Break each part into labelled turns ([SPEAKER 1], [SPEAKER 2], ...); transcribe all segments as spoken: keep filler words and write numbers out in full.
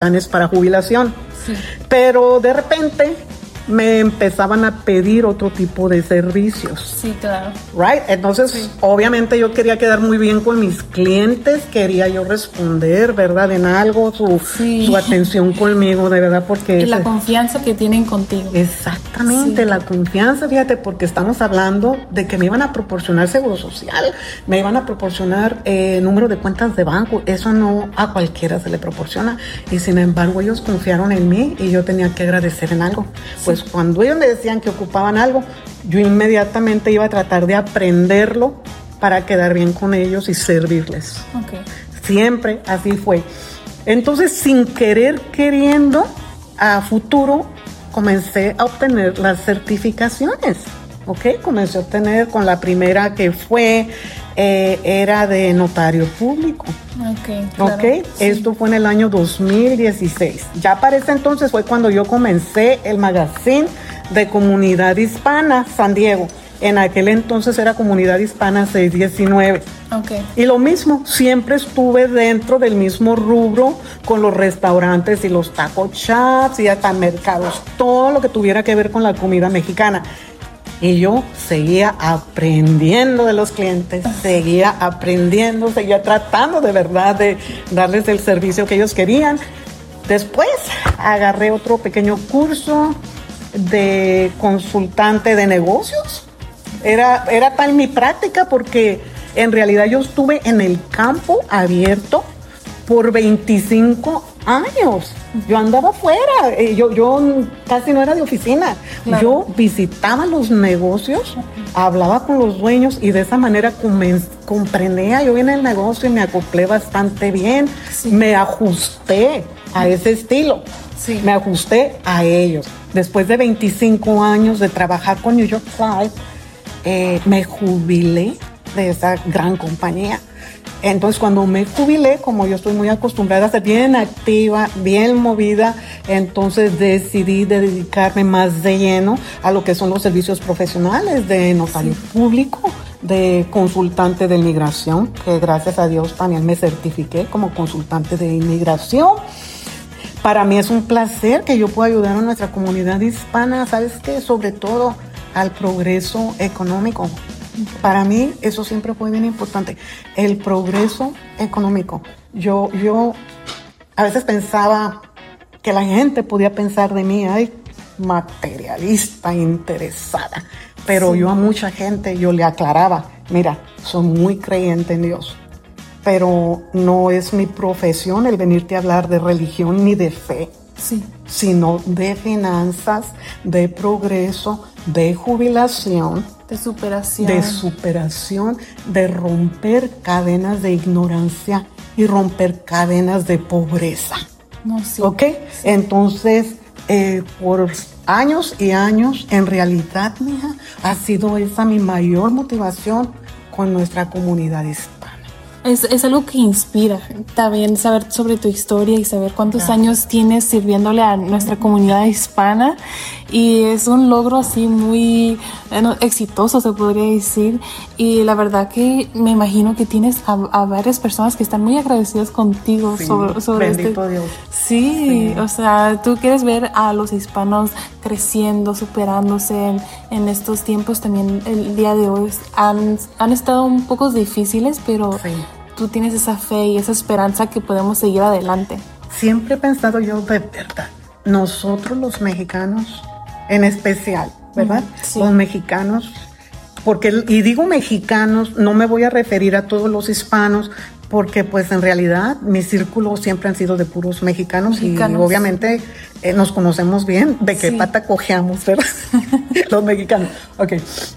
[SPEAKER 1] planes para jubilación. Sí. Pero de repente me empezaban a pedir otro tipo de servicios.
[SPEAKER 2] Sí, claro.
[SPEAKER 1] Right? Entonces, sí. obviamente yo quería quedar muy bien con mis clientes, quería yo responder, ¿verdad? En algo, su, sí. su atención conmigo, de verdad, porque...
[SPEAKER 2] Y la confianza que tienen contigo.
[SPEAKER 1] Exactamente, sí. la confianza, fíjate, porque estamos hablando de que me iban a proporcionar seguro social, me iban a proporcionar eh, número de cuentas de banco, eso no a cualquiera se le proporciona, y sin embargo ellos confiaron en mí y yo tenía que agradecer en algo. Sí. Pues cuando ellos me decían que ocupaban algo, yo inmediatamente iba a tratar de aprenderlo para quedar bien con ellos y servirles.
[SPEAKER 2] Okay.
[SPEAKER 1] Siempre así fue. Entonces, sin querer queriendo, a futuro comencé a obtener las certificaciones. ¿Ok? Comencé a obtener con la primera que fue, eh, era de notario público.
[SPEAKER 2] Ok, claro.
[SPEAKER 1] ¿Ok? Sí. Esto fue en el año dos mil dieciséis. Ya para ese entonces fue cuando yo comencé el magazine de Comunidad Hispana San Diego. En aquel entonces era Comunidad Hispana seiscientos diecinueve.
[SPEAKER 2] Okay.
[SPEAKER 1] Y lo mismo, siempre estuve dentro del mismo rubro con los restaurantes y los taco shops y hasta mercados, todo lo que tuviera que ver con la comida mexicana. Y yo seguía aprendiendo de los clientes, seguía aprendiendo, seguía tratando de verdad de darles el servicio que ellos querían. Después agarré otro pequeño curso de consultante de negocios. Era, era tal mi práctica porque en realidad yo estuve en el campo abierto por veinticinco años. Yo andaba afuera, yo, yo casi no era de oficina. Claro. Yo visitaba los negocios, hablaba con los dueños y de esa manera comprendía yo bien el negocio y me acoplé bastante bien. Sí. Me ajusté a ese estilo. Sí. Me ajusté a ellos. Después de veinticinco años de trabajar con New York Life, eh, me jubilé de esa gran compañía. Entonces, cuando me jubilé, como yo estoy muy acostumbrada a ser bien activa, bien movida, entonces decidí de dedicarme más de lleno a lo que son los servicios profesionales de notario sí. público, de consultante de inmigración, que gracias a Dios también me certifiqué como consultante de inmigración. Para mí es un placer que yo pueda ayudar a nuestra comunidad hispana, ¿sabes qué? Sobre todo al progreso económico. Para mí eso siempre fue bien importante, el progreso económico. Yo, yo a veces pensaba que la gente podía pensar de mí, ay, materialista, interesada, pero sí. yo a mucha gente yo le aclaraba, mira, soy muy creyente en Dios, pero no es mi profesión el venirte a hablar de religión ni de fe,
[SPEAKER 2] sí.
[SPEAKER 1] sino de finanzas, de progreso, de jubilación,
[SPEAKER 2] de superación,
[SPEAKER 1] de superación, de romper cadenas de ignorancia y romper cadenas de pobreza.
[SPEAKER 2] No, sí.
[SPEAKER 1] ¿Ok?
[SPEAKER 2] Sí.
[SPEAKER 1] Entonces, eh, por años y años, en realidad, mija, ha sido esa mi mayor motivación con nuestra comunidad hispana.
[SPEAKER 2] Es, es algo que inspira también saber sobre tu historia y saber cuántos
[SPEAKER 1] Gracias.
[SPEAKER 2] años tienes sirviéndole a nuestra comunidad hispana, y es un logro así muy bueno, exitoso, se podría decir, y la verdad que me imagino que tienes a, a varias personas que están muy agradecidas contigo.
[SPEAKER 1] Sí,
[SPEAKER 2] sobre, sobre
[SPEAKER 1] bendito
[SPEAKER 2] este
[SPEAKER 1] Dios.
[SPEAKER 2] sí,
[SPEAKER 1] Sí,
[SPEAKER 2] o sea, tú quieres ver a los hispanos creciendo, superándose en, en estos tiempos. También el día de hoy han, han estado un poco difíciles, pero
[SPEAKER 1] sí.
[SPEAKER 2] tú tienes esa fe y esa esperanza que podemos seguir adelante.
[SPEAKER 1] Siempre he pensado yo, de verdad, nosotros los mexicanos, en especial, ¿verdad?
[SPEAKER 2] Sí.
[SPEAKER 1] Los mexicanos, porque, y digo mexicanos, no me voy a referir a todos los hispanos, porque pues en realidad mi círculo siempre han sido de puros mexicanos, mexicanos. Y obviamente eh, nos conocemos bien, de qué sí. pata cojeamos, ¿verdad? Los mexicanos. Ok,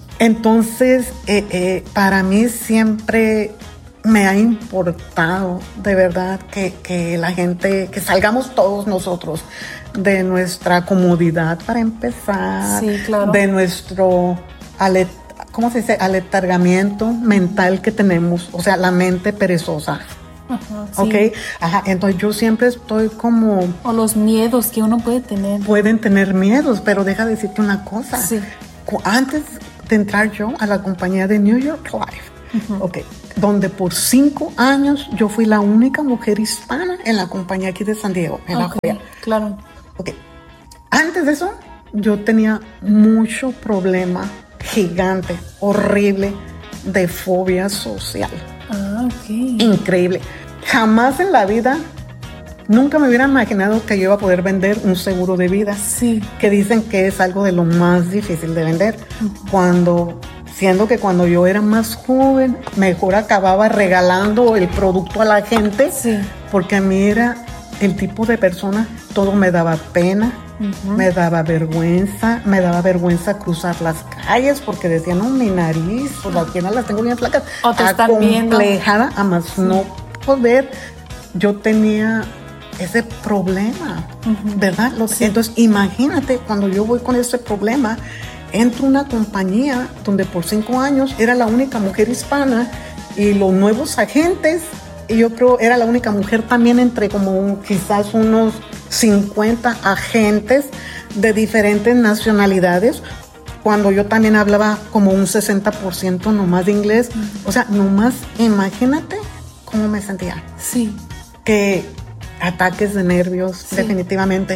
[SPEAKER 1] entonces eh, eh, para mí siempre me ha importado de verdad que, que la gente, que salgamos todos nosotros de nuestra comodidad para empezar,
[SPEAKER 2] sí, claro.
[SPEAKER 1] de nuestro alet, ¿cómo se dice? aletargamiento mental que tenemos, o sea, la mente perezosa.
[SPEAKER 2] Ajá, sí.
[SPEAKER 1] ¿Ok? Ajá, entonces yo siempre estoy como...
[SPEAKER 2] O los miedos que uno puede tener.
[SPEAKER 1] Pueden tener miedos, pero deja de decirte una cosa.
[SPEAKER 2] Sí.
[SPEAKER 1] Antes de entrar yo a la compañía de New York Life, uh-huh. ok, donde por cinco años yo fui la única mujer hispana en la compañía aquí de San Diego, en
[SPEAKER 2] okay,
[SPEAKER 1] La Joya.
[SPEAKER 2] Claro.
[SPEAKER 1] Ok. Antes de eso, yo tenía mucho problema gigante, horrible, de fobia social.
[SPEAKER 2] Ah, ok.
[SPEAKER 1] Increíble. Jamás en la vida, nunca me hubiera imaginado que yo iba a poder vender un seguro de vida.
[SPEAKER 2] Sí.
[SPEAKER 1] Que dicen que es algo de lo más difícil de vender. Uh-huh. Cuando, siendo que cuando yo era más joven, mejor acababa regalando el producto a la gente.
[SPEAKER 2] Sí.
[SPEAKER 1] Porque a mí era el tipo de persona, todo me daba pena. Uh-huh. Me daba vergüenza, me daba vergüenza cruzar las calles porque decían, no, mi nariz, pues las piernas las tengo bien flacas.
[SPEAKER 2] O te están viendo.
[SPEAKER 1] Acomplejada, a más sí. no poder. Yo tenía ese problema, uh-huh. ¿verdad? Los, sí. Entonces, imagínate, cuando yo voy con ese problema, entro a una compañía donde por cinco años era la única mujer hispana y los nuevos agentes, y yo creo era la única mujer también entre como un, quizás unos cincuenta agentes de diferentes nacionalidades, cuando yo también hablaba como un sesenta por ciento nomás de inglés. Uh-huh. O sea, nomás imagínate cómo me sentía.
[SPEAKER 2] Sí.
[SPEAKER 1] Que ataques de nervios, sí. definitivamente,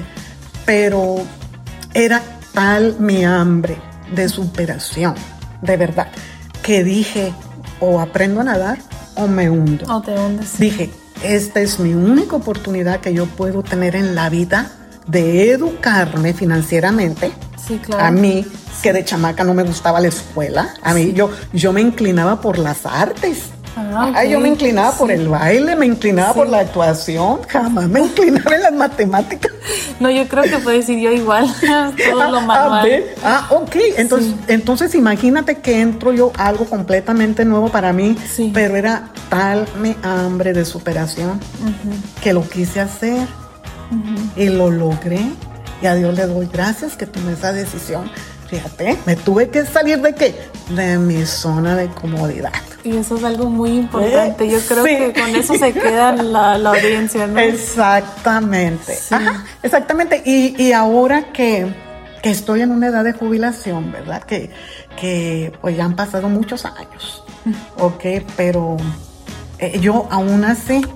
[SPEAKER 1] pero era tal mi hambre de superación, de verdad, que dije, o aprendo a nadar o me hundo.
[SPEAKER 2] O te hundes. Sí.
[SPEAKER 1] Dije, esta es mi única oportunidad que yo puedo tener en la vida de educarme financieramente.
[SPEAKER 2] Sí, claro.
[SPEAKER 1] A mí, que de chamaca no me gustaba la escuela, a mí sí. yo, yo me inclinaba por las artes.
[SPEAKER 2] Ah, okay.
[SPEAKER 1] Ay, yo me inclinaba sí. por el baile, me inclinaba sí. por la actuación, jamás me inclinaba en las matemáticas.
[SPEAKER 2] No, yo creo que puedo decir yo igual, todo lo manual.
[SPEAKER 1] Ah, ok, entonces, sí. entonces imagínate que entro yo algo completamente nuevo para mí,
[SPEAKER 2] sí.
[SPEAKER 1] pero era tal mi hambre de superación uh-huh. que lo quise hacer uh-huh. y lo logré, y a Dios le doy gracias que tomé esa decisión. Fíjate, me tuve que salir de qué? De mi zona de comodidad.
[SPEAKER 2] Y eso es algo muy importante. Yo creo
[SPEAKER 1] sí.
[SPEAKER 2] que con eso se queda la, la audiencia, ¿no?
[SPEAKER 1] Exactamente.
[SPEAKER 2] Sí.
[SPEAKER 1] Ajá, exactamente. Y, y ahora que, que estoy en una edad de jubilación, ¿verdad? Que, que pues ya han pasado muchos años. Ok, pero eh, yo aún así,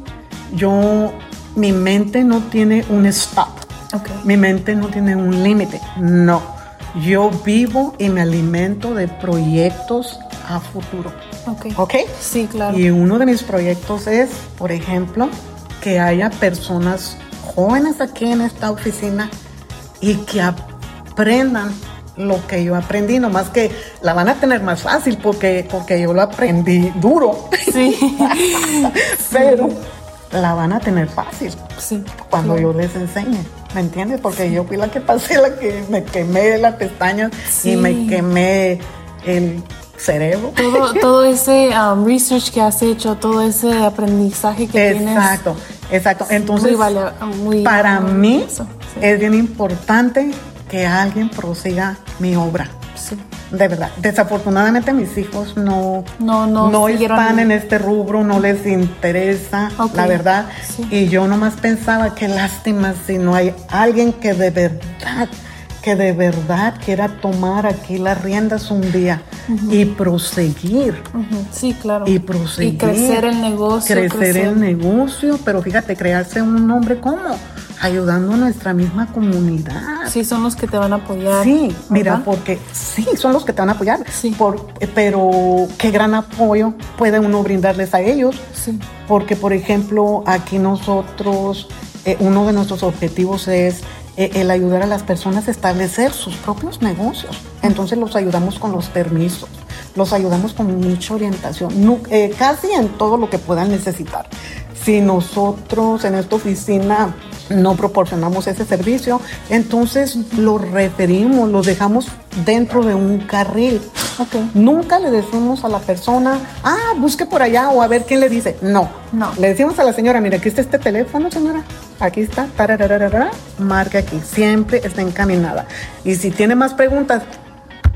[SPEAKER 1] yo, mi mente no tiene un stop.
[SPEAKER 2] Okay.
[SPEAKER 1] Mi mente no tiene un límite. No. Yo vivo y me alimento de proyectos a futuro.
[SPEAKER 2] Okay.
[SPEAKER 1] ¿Ok?
[SPEAKER 2] Sí, claro.
[SPEAKER 1] Y uno de mis proyectos es, por ejemplo, que haya personas jóvenes aquí en esta oficina y que aprendan lo que yo aprendí, nomás que la van a tener más fácil porque, porque yo lo aprendí duro.
[SPEAKER 2] Sí.
[SPEAKER 1] Pero sí. la van a tener fácil
[SPEAKER 2] sí,
[SPEAKER 1] cuando
[SPEAKER 2] claro.
[SPEAKER 1] yo les enseñe. ¿Me entiendes? Porque sí. yo fui la que pasé, la que me quemé las pestañas sí. y me quemé el cerebro.
[SPEAKER 2] Todo, todo ese um, research que has hecho, todo ese aprendizaje que
[SPEAKER 1] exacto,
[SPEAKER 2] tienes.
[SPEAKER 1] Exacto, exacto. Entonces,
[SPEAKER 2] muy vale, muy,
[SPEAKER 1] para
[SPEAKER 2] muy
[SPEAKER 1] mí
[SPEAKER 2] eso, sí.
[SPEAKER 1] es bien importante que alguien prosiga mi obra.
[SPEAKER 2] Sí.
[SPEAKER 1] De verdad. Desafortunadamente mis hijos no,
[SPEAKER 2] no, no,
[SPEAKER 1] no
[SPEAKER 2] siguieron...
[SPEAKER 1] están en este rubro, no les interesa, okay. la verdad.
[SPEAKER 2] Sí.
[SPEAKER 1] Y yo nomás pensaba, qué lástima si no hay alguien que de verdad, que de verdad quiera tomar aquí las riendas un día uh-huh. y proseguir.
[SPEAKER 2] Uh-huh. Sí, claro.
[SPEAKER 1] Y proseguir.
[SPEAKER 2] Y crecer el negocio.
[SPEAKER 1] Crecer,
[SPEAKER 2] crecer
[SPEAKER 1] el negocio, pero fíjate, crearse un nombre como ayudando a nuestra misma comunidad.
[SPEAKER 2] Sí, son los que te van a apoyar.
[SPEAKER 1] Sí, mira,
[SPEAKER 2] ¿verdad?
[SPEAKER 1] porque sí, son los que te van a apoyar.
[SPEAKER 2] Sí.
[SPEAKER 1] Por, pero qué gran apoyo puede uno brindarles a ellos.
[SPEAKER 2] Sí.
[SPEAKER 1] Porque, por ejemplo, aquí nosotros, eh, uno de nuestros objetivos es eh, el ayudar a las personas a establecer sus propios negocios. Entonces los ayudamos con los permisos, los ayudamos con mucha orientación, no, eh, casi en todo lo que puedan necesitar. Si nosotros en esta oficina no proporcionamos ese servicio, entonces lo referimos, lo dejamos dentro de un carril. Okay. Nunca le decimos a la persona, ah, busque por allá o a ver quién le dice. No,
[SPEAKER 2] no.
[SPEAKER 1] Le decimos a la señora, mira, aquí está este teléfono, señora, aquí está, tarararara, marque aquí, siempre está encaminada. Y si tiene más preguntas,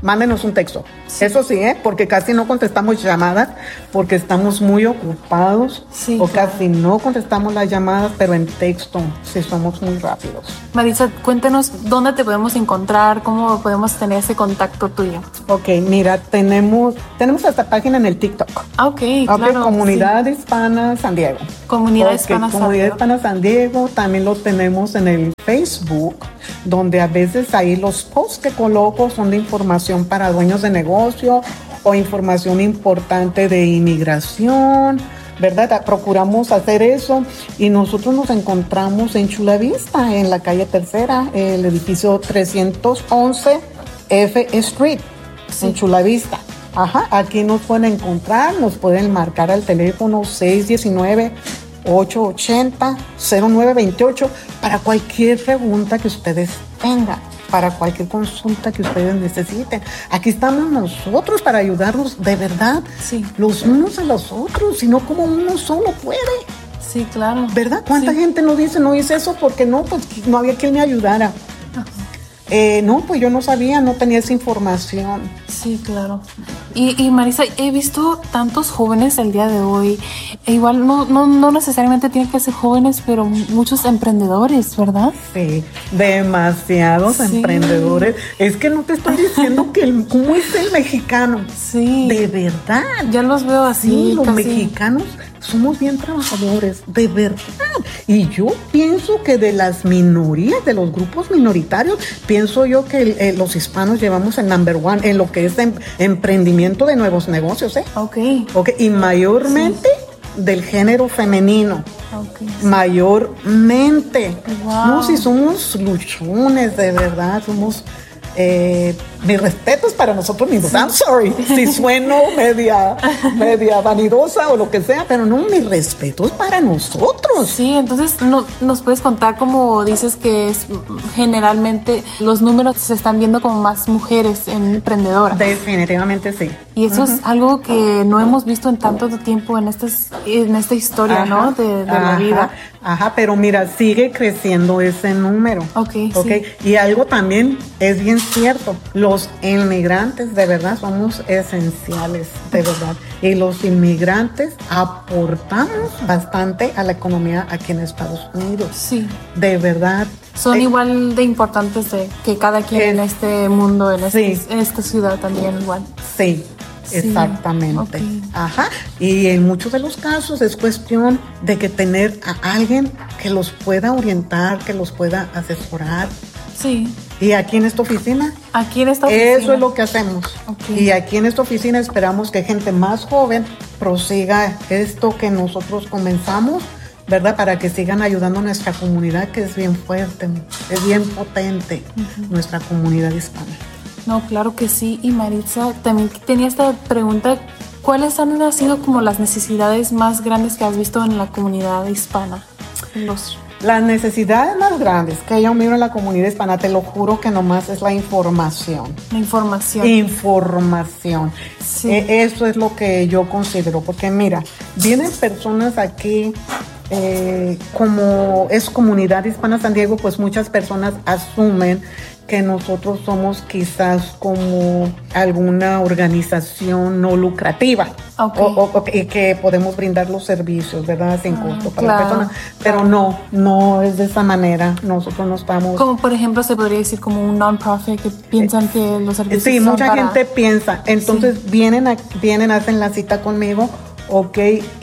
[SPEAKER 1] mándenos un texto.
[SPEAKER 2] Sí.
[SPEAKER 1] Eso sí, ¿eh? Porque casi no contestamos llamadas, porque estamos muy ocupados,
[SPEAKER 2] Sí,
[SPEAKER 1] o
[SPEAKER 2] claro.
[SPEAKER 1] casi no contestamos las llamadas, pero en texto, sí somos muy rápidos.
[SPEAKER 2] Maritza, cuéntanos dónde te podemos encontrar, cómo podemos tener ese contacto tuyo.
[SPEAKER 1] Ok, mira, tenemos, tenemos esta página en el TikTok.
[SPEAKER 2] Ah, ok,
[SPEAKER 1] Ok,
[SPEAKER 2] claro.
[SPEAKER 1] Comunidad Hispana San Diego.
[SPEAKER 2] Sí. Comunidad
[SPEAKER 1] Ok,
[SPEAKER 2] Hispana San
[SPEAKER 1] Comunidad
[SPEAKER 2] Diego.
[SPEAKER 1] Hispana San Diego. También lo tenemos en el Facebook, donde a veces ahí los posts que coloco son de información para dueños de negocio o información importante de inmigración, ¿verdad? Procuramos hacer eso y nosotros nos encontramos en Chula Vista, en la calle Tercera, el edificio trescientos once F Street,
[SPEAKER 2] Sí.
[SPEAKER 1] en Chula Vista. Ajá, aquí nos pueden encontrar, nos pueden marcar al teléfono seis uno nueve, ocho ocho cero, cero nueve dos ocho para cualquier pregunta que ustedes tengan, para cualquier consulta que ustedes necesiten. Aquí estamos nosotros para ayudarlos de verdad,
[SPEAKER 2] Sí.
[SPEAKER 1] los unos a los otros, sino como uno solo puede.
[SPEAKER 2] Sí, claro.
[SPEAKER 1] ¿Verdad? ¿Cuánta
[SPEAKER 2] Sí.
[SPEAKER 1] gente nos dice, no hice eso porque no, pues no había quien me ayudara?
[SPEAKER 2] Ajá.
[SPEAKER 1] Eh, no, pues yo no sabía, no tenía esa información.
[SPEAKER 2] Sí, claro. Y, y Marisa, he visto tantos jóvenes el día de hoy. E igual no, no, no necesariamente tienen que ser jóvenes, pero muchos emprendedores, ¿verdad?
[SPEAKER 1] Sí, demasiados
[SPEAKER 2] Sí.
[SPEAKER 1] emprendedores. Es que no te estoy diciendo que el, cómo es el mexicano.
[SPEAKER 2] Sí.
[SPEAKER 1] De verdad.
[SPEAKER 2] Ya los veo así.
[SPEAKER 1] Sí, los
[SPEAKER 2] casi.
[SPEAKER 1] mexicanos somos bien trabajadores, de verdad. Y yo pienso que de las minorías, de los grupos minoritarios, pienso yo que el- eh, los hispanos llevamos el number one en lo que es em- emprendimiento de nuevos negocios, ¿eh?
[SPEAKER 2] Ok.
[SPEAKER 1] Ok, y mayormente del género femenino.
[SPEAKER 2] Ok.
[SPEAKER 1] Mayormente.
[SPEAKER 2] Wow.
[SPEAKER 1] No, si somos luchones, de verdad, somos. Eh, mis respetos para nosotros mismos. I'm sorry si sueno media, media vanidosa o lo que sea, pero no, mis respetos para nosotros.
[SPEAKER 2] Sí, entonces no, nos puedes contar cómo dices que es, generalmente los números se están viendo como más mujeres emprendedoras.
[SPEAKER 1] Definitivamente sí.
[SPEAKER 2] Y eso es algo que no hemos visto en tanto tiempo en, estas, en esta historia,
[SPEAKER 1] Ajá,
[SPEAKER 2] ¿no? De, de la
[SPEAKER 1] ajá,
[SPEAKER 2] vida.
[SPEAKER 1] Ajá, pero mira, sigue creciendo ese número.
[SPEAKER 2] Ok,
[SPEAKER 1] Ok,
[SPEAKER 2] sí.
[SPEAKER 1] y algo también es bien cierto, los inmigrantes de verdad somos esenciales, de verdad. Y los inmigrantes aportamos bastante a la economía aquí en Estados Unidos.
[SPEAKER 2] Sí.
[SPEAKER 1] De verdad.
[SPEAKER 2] Son
[SPEAKER 1] Eh,
[SPEAKER 2] igual de importantes de, que cada quien en
[SPEAKER 1] Es-
[SPEAKER 2] este mundo, en, este-
[SPEAKER 1] sí.
[SPEAKER 2] en esta ciudad también igual.
[SPEAKER 1] Sí,
[SPEAKER 2] Sí,
[SPEAKER 1] exactamente.
[SPEAKER 2] ok.
[SPEAKER 1] Ajá. Y en muchos de los casos es cuestión de que tener a alguien que los pueda orientar, que los pueda asesorar.
[SPEAKER 2] Sí.
[SPEAKER 1] Y aquí en esta oficina,
[SPEAKER 2] Aquí en esta oficina.
[SPEAKER 1] eso es lo que hacemos.
[SPEAKER 2] Ok.
[SPEAKER 1] Y aquí en esta oficina esperamos que gente más joven prosiga esto que nosotros comenzamos, ¿verdad? Para que sigan ayudando a nuestra comunidad, que es bien fuerte, es bien potente, nuestra comunidad hispana.
[SPEAKER 2] No, claro que sí. Y Maritza, también tenía esta pregunta. ¿Cuáles han sido como las necesidades más grandes que has visto en la comunidad hispana? Los...
[SPEAKER 1] Las necesidades más grandes que yo miro en la comunidad hispana, te lo juro que nomás es la información.
[SPEAKER 2] La información.
[SPEAKER 1] Información.
[SPEAKER 2] Sí.
[SPEAKER 1] Eh, eso es lo que yo considero, porque mira, vienen personas aquí, eh, como es comunidad hispana San Diego, pues muchas personas asumen que nosotros somos quizás como alguna organización no lucrativa.
[SPEAKER 2] Ok.
[SPEAKER 1] O, o- o- y que podemos brindar los servicios, ¿verdad? Sin
[SPEAKER 2] Ah,
[SPEAKER 1] costo para
[SPEAKER 2] claro,
[SPEAKER 1] la persona. Pero no, no es de esa manera. Nosotros no estamos.
[SPEAKER 2] Como por ejemplo se podría decir como un non-profit que piensan que los servicios
[SPEAKER 1] Sí,
[SPEAKER 2] son
[SPEAKER 1] mucha
[SPEAKER 2] para...
[SPEAKER 1] gente piensa. Entonces vienen, a- vienen, hacen la cita conmigo, ok,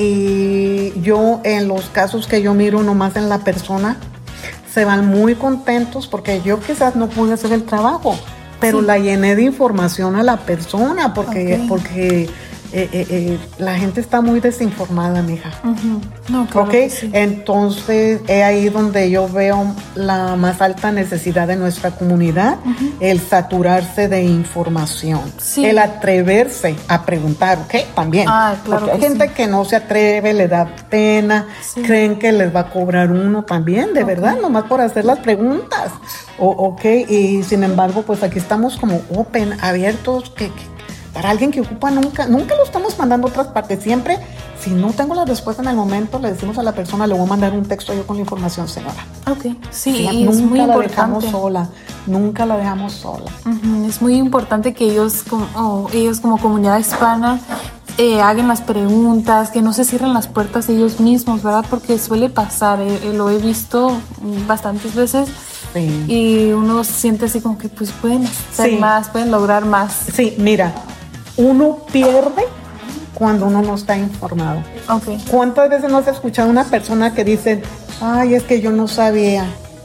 [SPEAKER 1] y yo en los casos que yo miro nomás en la persona, se van muy contentos porque yo quizás no pude hacer el trabajo, pero
[SPEAKER 2] Sí.
[SPEAKER 1] la llené de información a la persona porque,
[SPEAKER 2] Ok.
[SPEAKER 1] porque eh, eh, eh, la gente está muy desinformada, mija.
[SPEAKER 2] Ujú. No, claro
[SPEAKER 1] Ok,
[SPEAKER 2] que sí.
[SPEAKER 1] entonces es ahí donde yo veo la más alta necesidad de nuestra comunidad, el saturarse de información,
[SPEAKER 2] Sí.
[SPEAKER 1] el atreverse a preguntar, ok, también,
[SPEAKER 2] Ah, claro
[SPEAKER 1] porque hay
[SPEAKER 2] que
[SPEAKER 1] gente
[SPEAKER 2] sí.
[SPEAKER 1] que no se atreve, le da pena,
[SPEAKER 2] Sí.
[SPEAKER 1] creen que les va a cobrar uno también, de
[SPEAKER 2] Ok.
[SPEAKER 1] verdad, nomás por hacer las preguntas, o, ok, y sin embargo, pues aquí estamos como open, abiertos, que, que para alguien que ocupa nunca, nunca lo estamos mandando a otras partes, siempre, si no tengo la respuesta en el momento, le decimos a la persona, le voy a mandar un texto yo con la información, señora.
[SPEAKER 2] Ok, sí,
[SPEAKER 1] Sí,
[SPEAKER 2] y es muy
[SPEAKER 1] nunca la
[SPEAKER 2] importante.
[SPEAKER 1] dejamos sola. nunca la dejamos sola.
[SPEAKER 2] Uh-huh. Es muy importante que ellos como, oh, ellos como comunidad hispana eh, hagan las preguntas, que no se cierren las puertas ellos mismos, ¿verdad? Porque suele pasar, eh, eh, lo he visto bastantes veces. Sí. Y uno siente así como que pues pueden hacer sí. más, pueden lograr más.
[SPEAKER 1] Sí, mira, uno pierde cuando uno no está informado.
[SPEAKER 2] Okay.
[SPEAKER 1] ¿Cuántas veces no has escuchado a una persona que dice, ay, es que yo no sabía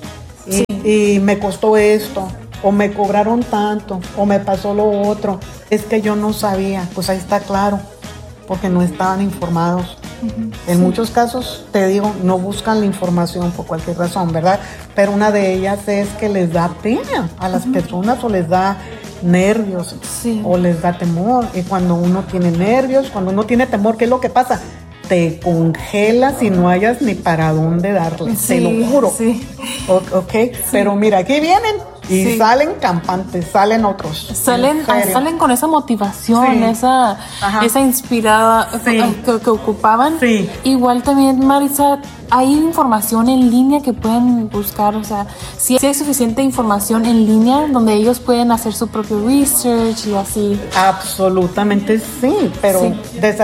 [SPEAKER 1] y, sí. y me costó esto, o me cobraron tanto, o me pasó lo otro, es que yo no sabía? Pues ahí está claro, porque no estaban informados. Uh-huh. En sí. muchos casos, te digo, no buscan la información por cualquier razón, ¿verdad? Pero una de ellas es que les da pena a las uh-huh. personas, o les da nervios, sí. o les da temor. Y cuando uno tiene nervios, cuando uno tiene temor, ¿qué es lo que pasa? Te congelas y no hayas ni para dónde darle, sí, te lo juro.
[SPEAKER 2] Sí.
[SPEAKER 1] O, ok, sí. Pero mira, aquí vienen y sí. salen campantes, salen otros.
[SPEAKER 2] Salen, salen con esa motivación, sí. esa, esa inspirada sí. que, que ocupaban.
[SPEAKER 1] Sí.
[SPEAKER 2] Igual también, Maritza, hay información en línea que pueden buscar, o sea, si hay suficiente información en línea donde ellos pueden hacer su propio research y así.
[SPEAKER 1] Absolutamente sí, pero sí.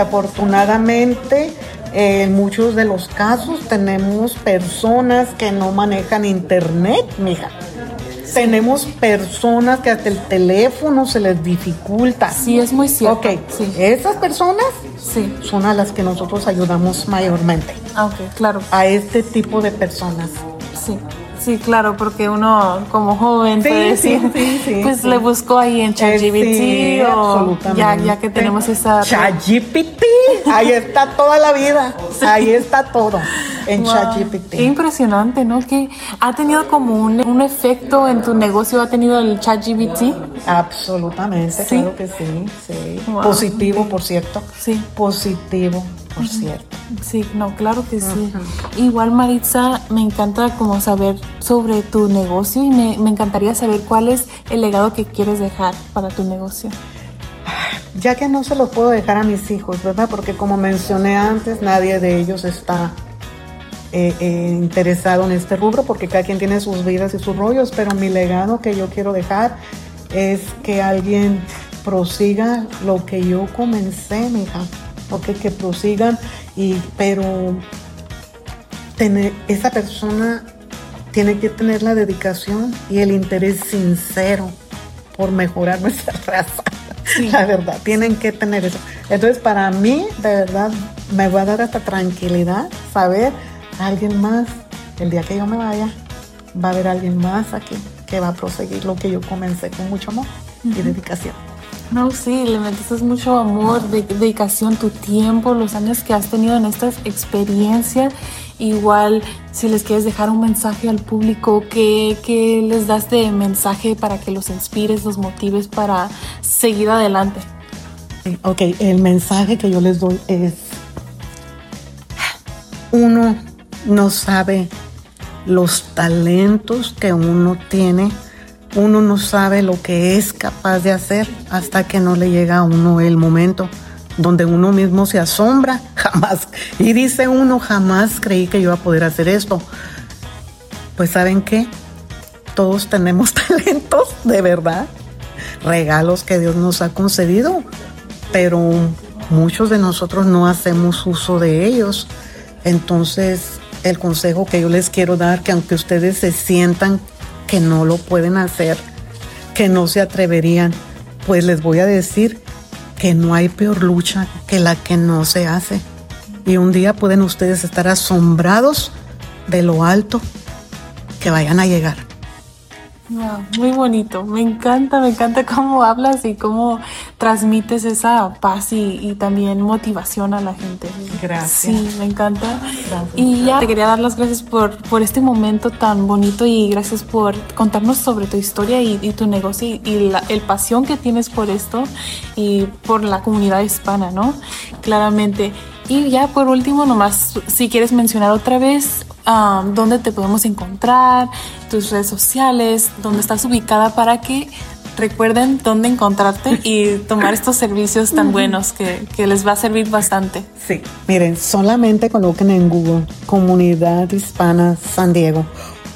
[SPEAKER 1] desafortunadamente en muchos de los casos tenemos personas que no manejan internet, mija. Tenemos personas que hasta el teléfono se les dificulta.
[SPEAKER 2] Sí, es muy cierto.
[SPEAKER 1] Ok,
[SPEAKER 2] sí.
[SPEAKER 1] Esas personas
[SPEAKER 2] sí.
[SPEAKER 1] son a las que nosotros ayudamos mayormente.
[SPEAKER 2] Ok, claro.
[SPEAKER 1] A este tipo de personas.
[SPEAKER 2] Sí. Sí, claro, porque uno como joven
[SPEAKER 1] sí,
[SPEAKER 2] puede decir,
[SPEAKER 1] sí, sí, sí,
[SPEAKER 2] pues
[SPEAKER 1] sí.
[SPEAKER 2] le buscó ahí en ChatGPT
[SPEAKER 1] sí,
[SPEAKER 2] o ya, ya que tenemos esa...
[SPEAKER 1] ChatGPT, ahí está toda la vida, sí. ahí está todo en wow. ChatGPT.
[SPEAKER 2] Qué impresionante, ¿no? Que ha tenido como un, un efecto en tu negocio, ha tenido el ChatGPT.
[SPEAKER 1] Absolutamente, ¿sí? Claro que sí, sí. Wow. Positivo, por cierto.
[SPEAKER 2] Sí.
[SPEAKER 1] Positivo. Por uh-huh. cierto.
[SPEAKER 2] Sí, no, claro que sí. Uh-huh. Igual, Maritza, me encanta como saber sobre tu negocio y me, me encantaría saber cuál es el legado que quieres dejar para tu negocio.
[SPEAKER 1] Ya que no se lo puedo dejar a mis hijos, ¿verdad? Porque como mencioné antes, nadie de ellos está eh, eh, interesado en este rubro, porque cada quien tiene sus vidas y sus rollos, pero mi legado que yo quiero dejar es que alguien prosiga lo que yo comencé, mija. Okay, que prosigan, y, pero tener, esa persona tiene que tener la dedicación y el interés sincero por mejorar nuestra raza. Sí. La verdad, tienen que tener eso. Entonces, para mí, de verdad, me va a dar hasta tranquilidad saber a alguien más, el día que yo me vaya, va a haber alguien más aquí que va a proseguir lo que yo comencé con mucho amor uh-huh. y dedicación.
[SPEAKER 2] No, sí, le metiste mucho amor, de, dedicación, tu tiempo, los años que has tenido en esta experiencia. Igual, si les quieres dejar un mensaje al público, ¿qué, qué les das de mensaje para que los inspires, los motives para seguir adelante?
[SPEAKER 1] Ok, el mensaje que yo les doy es: uno no sabe los talentos que uno tiene. Uno no sabe lo que es capaz de hacer hasta que no le llega a uno el momento donde uno mismo se asombra, jamás, y dice uno, jamás creí que yo iba a poder hacer esto. Pues ¿saben qué? Todos tenemos talentos, de verdad, regalos que Dios nos ha concedido, pero muchos de nosotros no hacemos uso de ellos. Entonces, el consejo que yo les quiero dar, que aunque ustedes se sientan que no lo pueden hacer, que no se atreverían, pues les voy a decir que no hay peor lucha que la que no se hace. Y un día pueden ustedes estar asombrados de lo alto que vayan a llegar.
[SPEAKER 2] Wow, muy bonito, me encanta, me encanta cómo hablas y cómo transmites esa paz y, y también motivación a la gente.
[SPEAKER 1] Gracias.
[SPEAKER 2] Sí, me encanta.
[SPEAKER 1] Gracias.
[SPEAKER 2] Y ya te quería dar las gracias por, por este momento tan bonito y gracias por contarnos sobre tu historia y, y tu negocio y, y la el pasión que tienes por esto y por la comunidad hispana, ¿no? Claramente. Y ya por último, nomás si quieres mencionar otra vez um, dónde te podemos encontrar, tus redes sociales, dónde estás ubicada para que recuerden dónde encontrarte y tomar estos servicios tan buenos que, que les va a servir bastante.
[SPEAKER 1] Sí, miren, solamente coloquen en Google Comunidad Hispana San Diego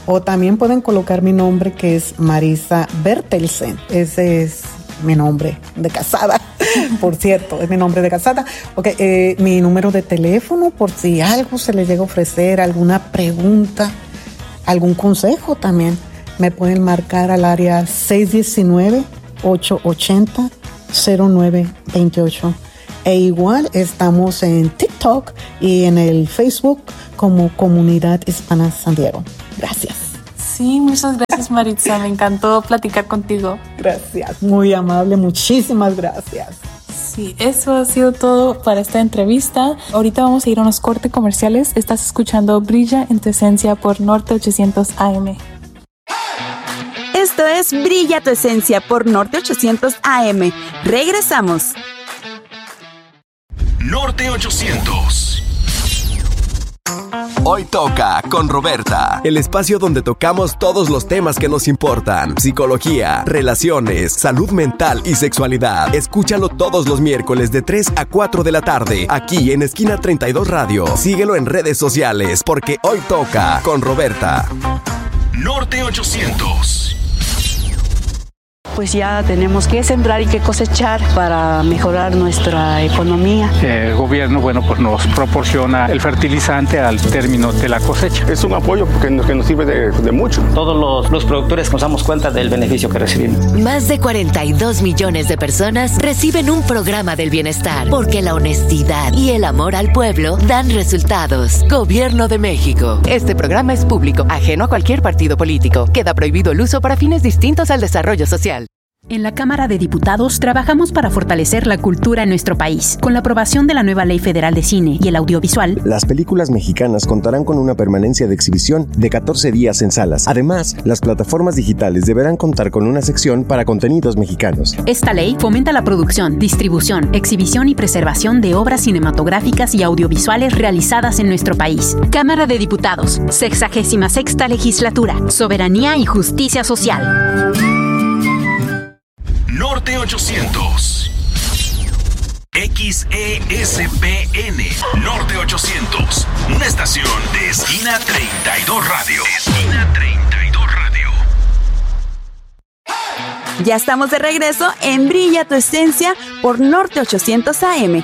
[SPEAKER 1] O también pueden colocar mi nombre, que es Marisa Bertelsen. Ese es mi nombre de casada, por cierto, es mi nombre de casada. Okay, eh, mi número de teléfono, por si algo se les llega a ofrecer, alguna pregunta, algún consejo también, me pueden marcar al área seis uno nueve, ocho ocho cero, cero nueve dos ocho. E igual estamos en TikTok y en el Facebook como Comunidad Hispana San Diego. Gracias.
[SPEAKER 2] Sí, muchas gracias, Maritza. Me encantó platicar contigo.
[SPEAKER 1] Gracias, muy amable. Muchísimas gracias.
[SPEAKER 2] Sí, eso ha sido todo para esta entrevista. Ahorita vamos a ir a unos cortes comerciales. Estás escuchando Brilla en tu Esencia por Norte ochocientos A M.
[SPEAKER 3] Esto es Brilla tu Esencia por Norte ochocientos A M. Regresamos.
[SPEAKER 4] Norte ochocientos.
[SPEAKER 5] Hoy toca con Roberta, el espacio donde tocamos todos los temas que nos importan: psicología, relaciones, salud mental y sexualidad. Escúchalo todos los miércoles de tres a cuatro de la tarde, aquí en Esquina treinta y dos Radio. Síguelo en redes sociales, porque hoy toca con Roberta.
[SPEAKER 4] Norte ochocientos.
[SPEAKER 6] Pues ya tenemos que sembrar y que cosechar para mejorar nuestra economía.
[SPEAKER 7] El gobierno, bueno, pues nos proporciona el fertilizante al término de la cosecha.
[SPEAKER 8] Es un apoyo porque nos, que nos sirve de, de mucho.
[SPEAKER 9] Todos los, los productores nos damos cuenta del beneficio que recibimos.
[SPEAKER 10] Más de cuarenta y dos millones de personas reciben un programa del bienestar, porque la honestidad y el amor al pueblo dan resultados. Gobierno de México. Este programa es público, ajeno a cualquier partido político. Queda prohibido el uso para fines distintos al desarrollo social.
[SPEAKER 11] En la Cámara de Diputados trabajamos para fortalecer la cultura en nuestro país. Con la aprobación de la nueva Ley Federal de Cine y el Audiovisual,
[SPEAKER 12] las películas mexicanas contarán con una permanencia de exhibición de catorce días en salas. Además, las plataformas digitales deberán contar con una sección para contenidos mexicanos.
[SPEAKER 11] Esta ley fomenta la producción, distribución, exhibición y preservación de obras cinematográficas y audiovisuales realizadas en nuestro país. Cámara de Diputados, sexagésima sexta Legislatura, Soberanía y Justicia Social.
[SPEAKER 4] Norte ochocientos. X E S P N. Norte ochocientos. Una estación de Esquina treinta y dos Radio. Esquina treinta y dos Radio.
[SPEAKER 3] Ya estamos de regreso en Brilla tu Esencia por Norte ochocientos A M.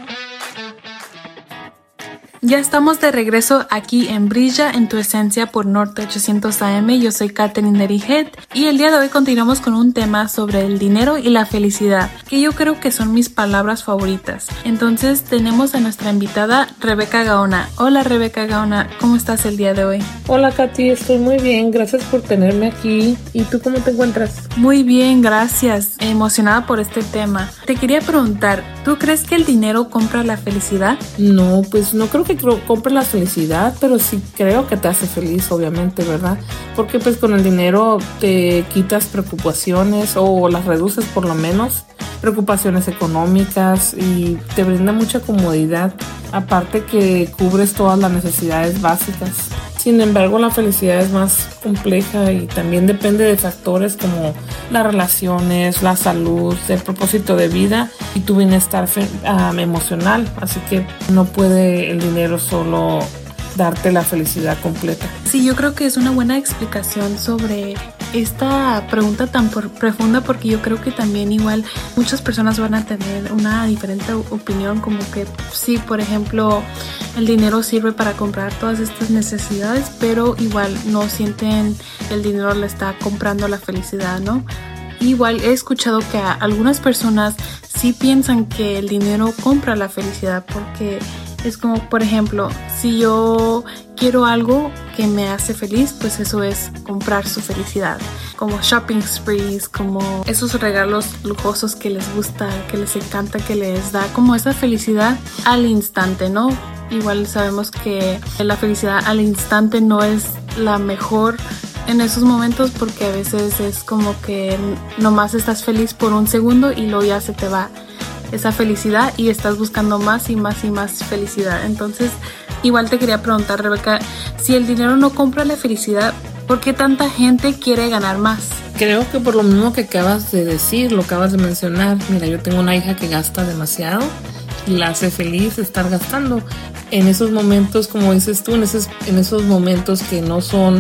[SPEAKER 2] Ya estamos de regreso aquí en Brilla en tu Esencia por Norte ochocientos A M. Yo soy Katherine Derihet y el día de hoy continuamos con un tema sobre el dinero y la felicidad, que yo creo que son mis palabras favoritas. Entonces tenemos a nuestra invitada Rebeca Gaona. Hola Rebeca Gaona, ¿cómo estás el día de hoy?
[SPEAKER 13] Hola Katy, estoy muy bien, gracias por tenerme aquí. ¿Y tú cómo te encuentras?
[SPEAKER 2] Muy bien, gracias. Emocionada por este tema. Te quería preguntar, ¿tú crees que el dinero compra la felicidad?
[SPEAKER 13] No, pues no creo que creo, compre la felicidad, pero sí creo que te hace feliz, obviamente, ¿verdad? Porque pues con el dinero te quitas preocupaciones o las reduces por lo menos, preocupaciones económicas, y te brinda mucha comodidad, aparte que cubres todas las necesidades básicas. Sin embargo, la felicidad es más compleja y también depende de factores como las relaciones, la salud, el propósito de vida y tu bienestar um, emocional. Así que no puede el dinero solo darte la felicidad completa.
[SPEAKER 2] Sí, yo creo que es una buena explicación sobre esta pregunta tan por, profunda, porque yo creo que también igual muchas personas van a tener una diferente opinión, como que sí, por ejemplo, el dinero sirve para comprar todas estas necesidades, pero igual no sienten que el dinero le está comprando la felicidad, ¿no? Igual he escuchado que a algunas personas sí piensan que el dinero compra la felicidad, porque es como, por ejemplo, si yo quiero algo que me hace feliz, pues eso es comprar su felicidad. Como shopping sprees, como esos regalos lujosos que les gusta, que les encanta, que les da como esa felicidad al instante, ¿no? Igual sabemos que la felicidad al instante no es la mejor en esos momentos, porque a veces es como que nomás estás feliz por un segundo y luego ya se te va esa felicidad y estás buscando más y más y más felicidad. Entonces, igual te quería preguntar, Rebeca, si el dinero no compra la felicidad, ¿por qué tanta gente quiere ganar más?
[SPEAKER 13] Creo que por lo mismo que acabas de decir, lo acabas de mencionar. Mira, yo tengo una hija que gasta demasiado y la hace feliz estar gastando. En esos momentos, como dices tú, en esos, en esos momentos que no son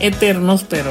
[SPEAKER 13] eternos, pero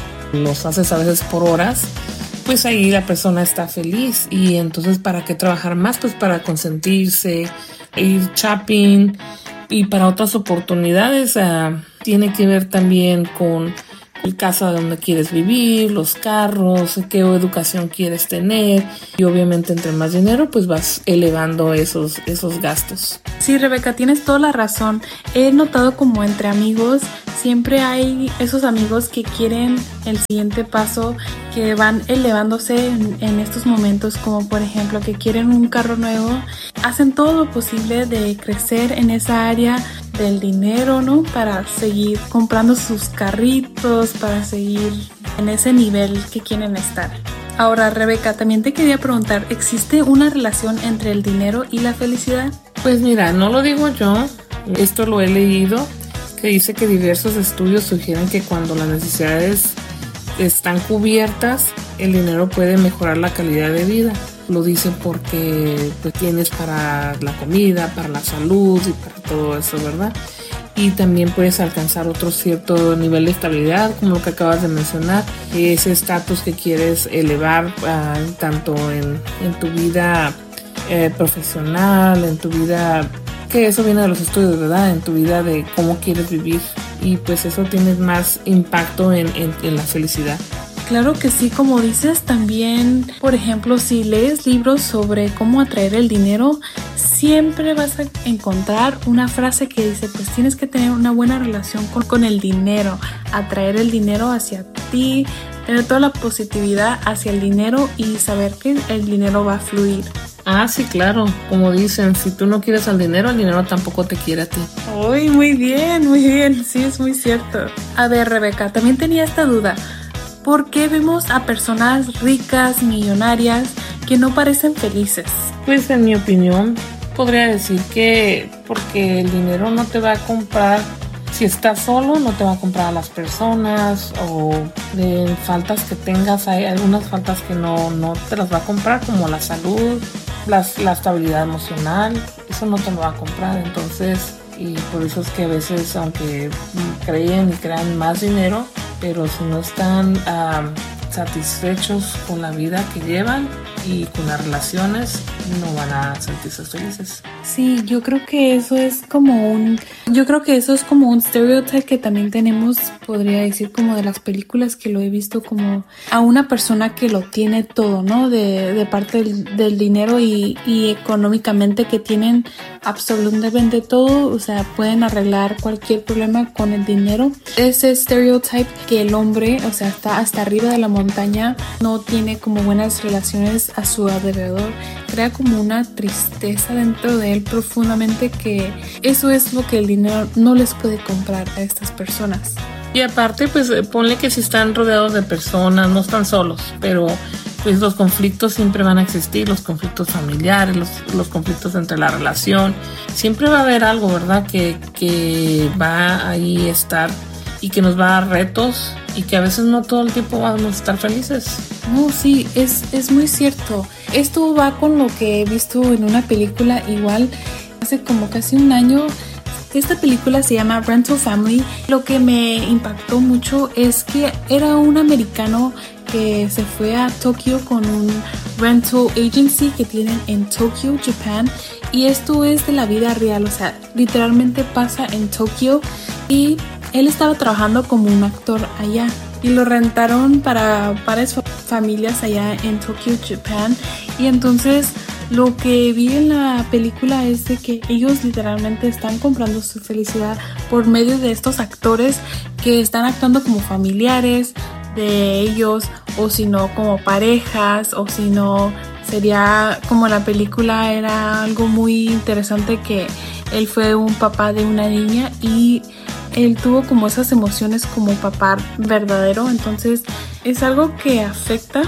[SPEAKER 13] los haces a veces por horas, pues ahí la persona está feliz. Y entonces, ¿para qué trabajar más? Pues para consentirse, ir shopping y para otras oportunidades. Uh, tiene que ver también con el casa donde quieres vivir, los carros, qué educación quieres tener, y obviamente entre más dinero pues vas elevando esos, esos gastos.
[SPEAKER 2] Sí, Rebeca, tienes toda la razón. He notado como entre amigos siempre hay esos amigos que quieren el siguiente paso, que van elevándose en, en estos momentos, como por ejemplo que quieren un carro nuevo, hacen todo lo posible de crecer en esa área del dinero, ¿no? Para seguir comprando sus carritos, para seguir en ese nivel que quieren estar. Ahora, Rebeca, también te quería preguntar, ¿existe una relación entre el dinero y la felicidad?
[SPEAKER 13] Pues mira, no lo digo yo, esto lo he leído, que dice que diversos estudios sugieren que cuando las necesidades están cubiertas, el dinero puede mejorar la calidad de vida. Lo dicen porque pues, tienes para la comida, para la salud y para todo eso, ¿verdad? Y también puedes alcanzar otro cierto nivel de estabilidad, como lo que acabas de mencionar, ese estatus que quieres elevar uh, tanto en, en tu vida eh, profesional, en tu vida, que eso viene de los estudios, ¿verdad? En tu vida de cómo quieres vivir, y pues eso tiene más impacto en, en, en la felicidad.
[SPEAKER 2] Claro que sí, como dices, también, por ejemplo, si lees libros sobre cómo atraer el dinero, siempre vas a encontrar una frase que dice, pues tienes que tener una buena relación con, con el dinero, atraer el dinero hacia ti, tener toda la positividad hacia el dinero y saber que el dinero va a fluir.
[SPEAKER 13] Ah, sí, claro, como dicen, si tú no quieres al dinero, el dinero tampoco te quiere a ti.
[SPEAKER 2] Uy, muy bien, muy bien, sí, es muy cierto. A ver, Rebeca, también tenía esta duda. ¿Por qué vemos a personas ricas, millonarias, que no parecen felices?
[SPEAKER 13] Pues en mi opinión, podría decir que porque el dinero no te va a comprar, si estás solo, no te va a comprar a las personas, o de faltas que tengas, hay algunas faltas que no, no te las va a comprar, como la salud, las, la estabilidad emocional, eso no te lo va a comprar. Entonces, y por eso es que a veces, aunque creen y crean más dinero, pero si no están um, satisfechos con la vida que llevan y con las relaciones, no van a sentirse felices.
[SPEAKER 2] Sí, yo creo que eso es como un, yo creo que eso es como un stereotype que también tenemos, podría decir, como de las películas, que lo he visto como a una persona que lo tiene todo, ¿no? De, de parte del, del dinero y, y económicamente, que tienen absolutamente todo, o sea, pueden arreglar cualquier problema con el dinero. Ese stereotype que el hombre, o sea, está hasta arriba de la montaña, no tiene como buenas relaciones a su alrededor, crea como una tristeza dentro de él profundamente, que eso es lo que el dinero no les puede comprar a estas personas.
[SPEAKER 13] Y aparte, pues ponle que si están rodeados de personas, no están solos, pero pues los conflictos siempre van a existir, los conflictos familiares, los, los conflictos entre la relación, siempre va a haber algo, ¿verdad? Que, que va ahí a estar y que nos va a dar retos, y que a veces no todo el tiempo vamos a estar felices.
[SPEAKER 2] No, sí, es, es muy cierto. Esto va con lo que he visto en una película igual hace como casi un año. Esta película se llama Rental Family. Lo que me impactó mucho es que era un americano que se fue a Tokio con un rental agency que tienen en Tokio, Japón, y esto es de la vida real, o sea, literalmente pasa en Tokio, y él estaba trabajando como un actor allá y lo rentaron para varias familias allá en Tokio, Japón. Y entonces lo que vi en la película es de que ellos literalmente están comprando su felicidad por medio de estos actores que están actuando como familiares de ellos, o si no como parejas, o si no sería como la película era algo muy interesante, que él fue un papá de una niña y él tuvo como esas emociones como papá verdadero. Entonces es algo que afecta,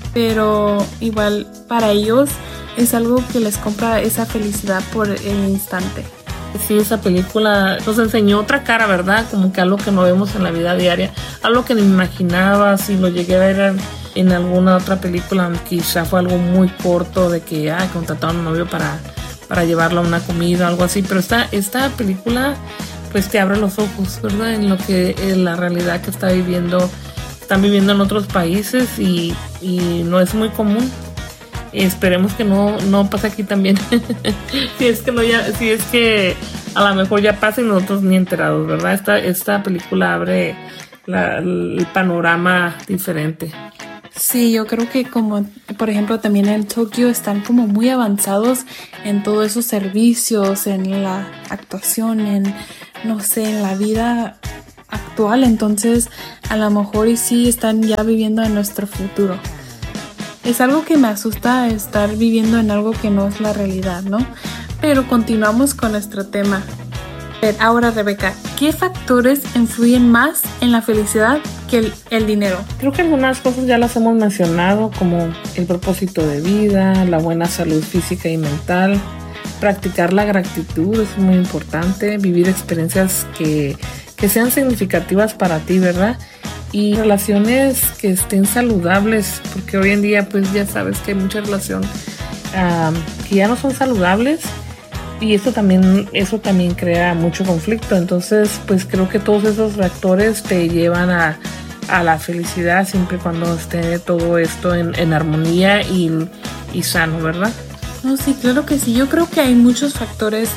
[SPEAKER 2] pero igual para ellos es algo que les compra esa felicidad por el instante.
[SPEAKER 13] Sí, esa película nos enseñó otra cara, ¿verdad? Como que algo que no vemos en la vida diaria, algo que ni me imaginaba. Si lo llegué a ver en alguna otra película, quizá fue algo muy corto, de que ah, contrataron a un novio para, para llevarlo a una comida o algo así, pero esta, esta película pues te abre los ojos, ¿verdad? En lo que, en la realidad que está viviendo, están viviendo en otros países y, y no es muy común. Esperemos que no, no pase aquí también. si es que no ya, si es que a lo mejor ya pasa y nosotros ni enterados, ¿verdad? Esta, esta película abre la, el panorama diferente.
[SPEAKER 2] Sí, yo creo que como, por ejemplo, también en Tokio están como muy avanzados en todos esos servicios, en la actuación, en, no sé, en la vida actual. Entonces, a lo mejor y sí están ya viviendo en nuestro futuro. Es algo que me asusta estar viviendo en algo que no es la realidad, ¿no? Pero continuamos con nuestro tema. Ahora, Rebeca, ¿qué factores influyen más en la felicidad que el, el dinero?
[SPEAKER 13] Creo que algunas cosas ya las hemos mencionado, como el propósito de vida, la buena salud física y mental, practicar la gratitud es muy importante, vivir experiencias que, que sean significativas para ti, ¿verdad? Y relaciones que estén saludables, porque hoy en día pues ya sabes que hay mucha relación um, que ya no son saludables y eso también, eso también crea mucho conflicto. Entonces pues creo que todos esos factores te llevan a, a la felicidad siempre y cuando esté todo esto en, en armonía y, y sano, ¿verdad?
[SPEAKER 2] No, sí, claro que sí. Yo creo que hay muchos factores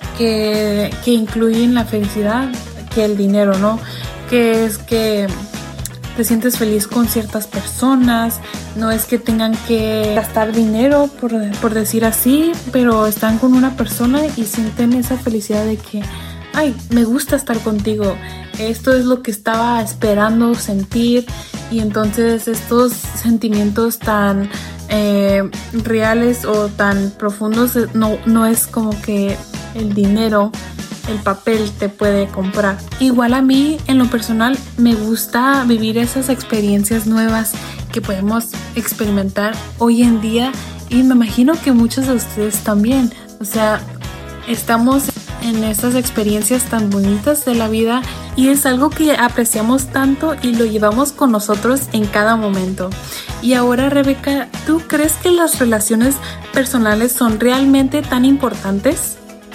[SPEAKER 2] que, que incluyen la felicidad que el dinero, ¿no? Que es que te sientes feliz con ciertas personas, no es que tengan que gastar dinero, por, por decir así, pero están con una persona y sienten esa felicidad de que, ay, me gusta estar contigo, esto es lo que estaba esperando sentir, y entonces estos sentimientos tan eh, reales o tan profundos no, no es como que el dinero, el papel te puede comprar. Igual a mí, en lo personal, me gusta vivir esas experiencias nuevas que podemos experimentar hoy en día y me imagino que muchos de ustedes también. O sea, estamos en esas experiencias tan bonitas de la vida y es algo que apreciamos tanto y lo llevamos con nosotros en cada momento. Y ahora, Rebeca, ¿tú crees que las relaciones personales son realmente tan importantes?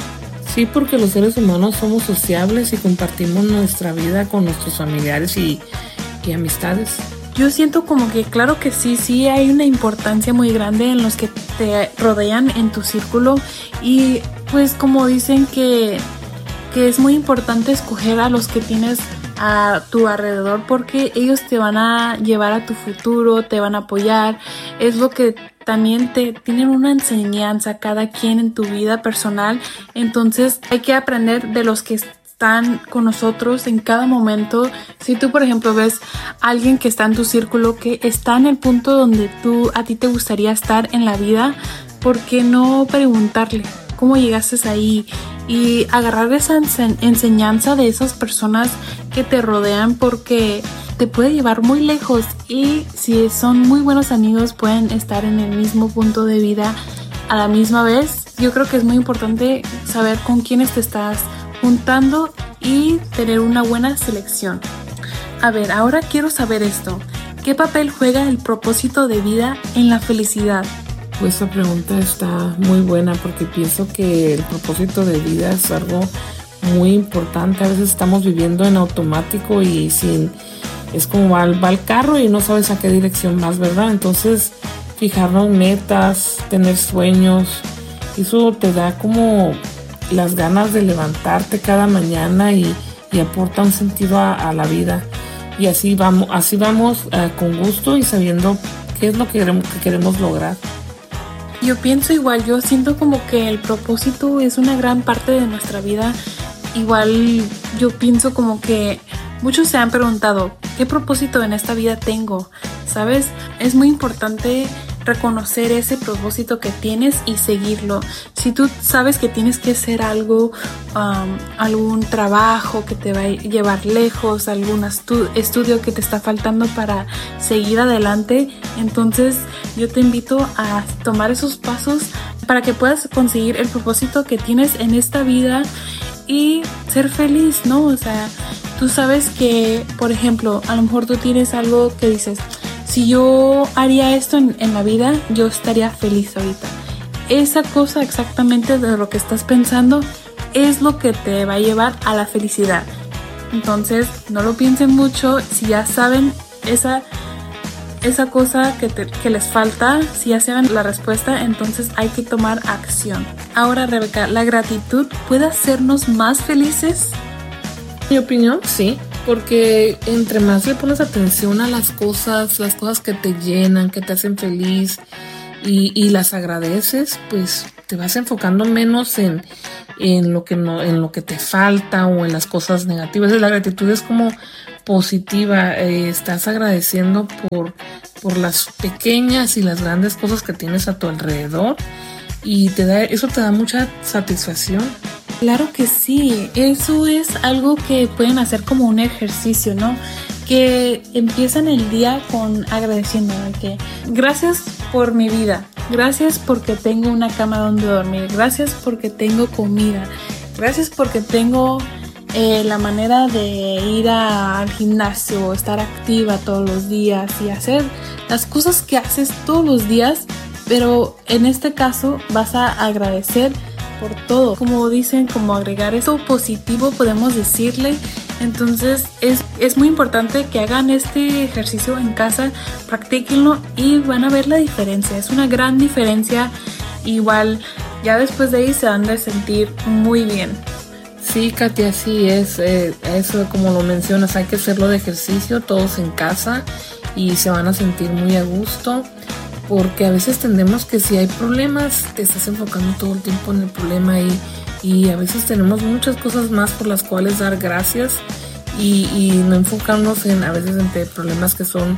[SPEAKER 13] Sí, porque los seres humanos somos sociables y compartimos nuestra vida con nuestros familiares y, y amistades.
[SPEAKER 2] Yo siento como que claro que sí, sí hay una importancia muy grande en los que te rodean en tu círculo y pues como dicen que, que es muy importante escoger a los que tienes a tu alrededor porque ellos te van a llevar a tu futuro, te van a apoyar, es lo que también te tienen una enseñanza cada quien en tu vida personal, entonces hay que aprender de los que están con nosotros en cada momento. Si tú por ejemplo ves a alguien que está en tu círculo que está en el punto donde tú a ti te gustaría estar en la vida, ¿por qué no preguntarle cómo llegaste ahí? Y agarrar esa ense- enseñanza de esas personas que te rodean porque te puede llevar muy lejos y si son muy buenos amigos pueden estar en el mismo punto de vida a la misma vez. Yo creo que es muy importante saber con quiénes te estás juntando y tener una buena selección. A ver, ahora quiero saber esto. ¿Qué papel juega el propósito de vida en la felicidad?
[SPEAKER 13] Pues esta pregunta está muy buena porque pienso que el propósito de vida es algo muy importante. A veces estamos viviendo en automático y sin... Es como va, va el carro y no sabes a qué dirección vas, ¿verdad? Entonces, fijarnos metas, tener sueños, eso te da como las ganas de levantarte cada mañana y, y aporta un sentido a, a la vida. Y así vamos, así vamos uh, con gusto y sabiendo qué es lo que queremos, que queremos lograr.
[SPEAKER 2] Yo pienso igual, yo siento como que el propósito es una gran parte de nuestra vida. Igual yo pienso como que muchos se han preguntado, ¿qué propósito en esta vida tengo? ¿Sabes? Es muy importante reconocer ese propósito que tienes y seguirlo. Si tú sabes que tienes que hacer algo, um, algún trabajo que te va a llevar lejos, algún estu- estudio que te está faltando para seguir adelante, entonces yo te invito a tomar esos pasos para que puedas conseguir el propósito que tienes en esta vida y ser feliz, ¿no? O sea, tú sabes que, por ejemplo, a lo mejor tú tienes algo que dices, si yo haría esto en, en la vida, yo estaría feliz ahorita. Esa cosa exactamente de lo que estás pensando, es lo que te va a llevar a la felicidad. Entonces, no lo piensen mucho. Si ya saben esa, esa cosa que, te, que les falta, si ya saben la respuesta, entonces hay que tomar acción. Ahora, Rebeca, ¿la gratitud puede hacernos más felices?
[SPEAKER 13] En mi opinión, sí. Porque entre más le pones atención a las cosas, las cosas que te llenan, que te hacen feliz y, y las agradeces, pues te vas enfocando menos en, en, lo que no, en lo que te falta o en las cosas negativas. La gratitud es como positiva, eh, estás agradeciendo por, por las pequeñas y las grandes cosas que tienes a tu alrededor y te da, eso te da mucha satisfacción.
[SPEAKER 2] Claro que sí, eso es algo que pueden hacer como un ejercicio, ¿no? Que empiezan el día con agradeciendo, ¿no? Que gracias por mi vida, gracias porque tengo una cama donde dormir, gracias porque tengo comida, gracias porque tengo eh, la manera de ir a, al gimnasio, estar activa todos los días y hacer las cosas que haces todos los días, pero en este caso vas a agradecer por todo, como dicen, como agregar eso positivo, podemos decirle. Entonces es, es muy importante que hagan este ejercicio en casa, practíquenlo y van a ver la diferencia, es una gran diferencia. Igual ya después de ahí se van a sentir muy bien.
[SPEAKER 13] Sí, Katia, así es, eh, eso como lo mencionas, hay que hacerlo de ejercicio todos en casa y se van a sentir muy a gusto. Porque a veces tendemos que si hay problemas, te estás enfocando todo el tiempo en el problema y, y a veces tenemos muchas cosas más por las cuales dar gracias y, y no enfocarnos en a veces entre problemas que son,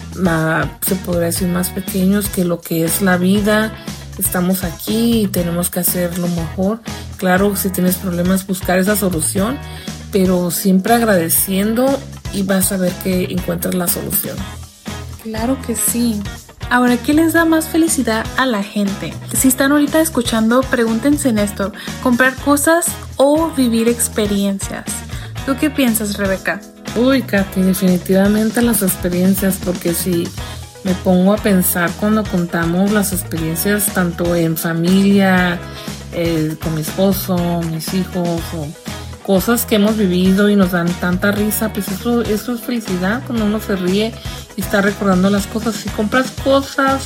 [SPEAKER 13] uh, se podría decir, más pequeños que lo que es la vida. Estamos aquí y tenemos que hacer lo mejor. Claro, si tienes problemas, buscar esa solución, pero siempre agradeciendo y vas a ver que encuentras la solución.
[SPEAKER 2] Claro que sí. Ahora, ¿qué les da más felicidad a la gente? Si están ahorita escuchando, pregúntense en esto. ¿Comprar cosas o vivir experiencias? ¿Tú qué piensas, Rebeca?
[SPEAKER 13] Uy, Katy, definitivamente las experiencias, porque si me pongo a pensar cuando contamos las experiencias tanto en familia, eh, con mi esposo, mis hijos, o cosas que hemos vivido y nos dan tanta risa, pues eso, eso es felicidad, cuando uno se ríe y está recordando las cosas. Si compras cosas,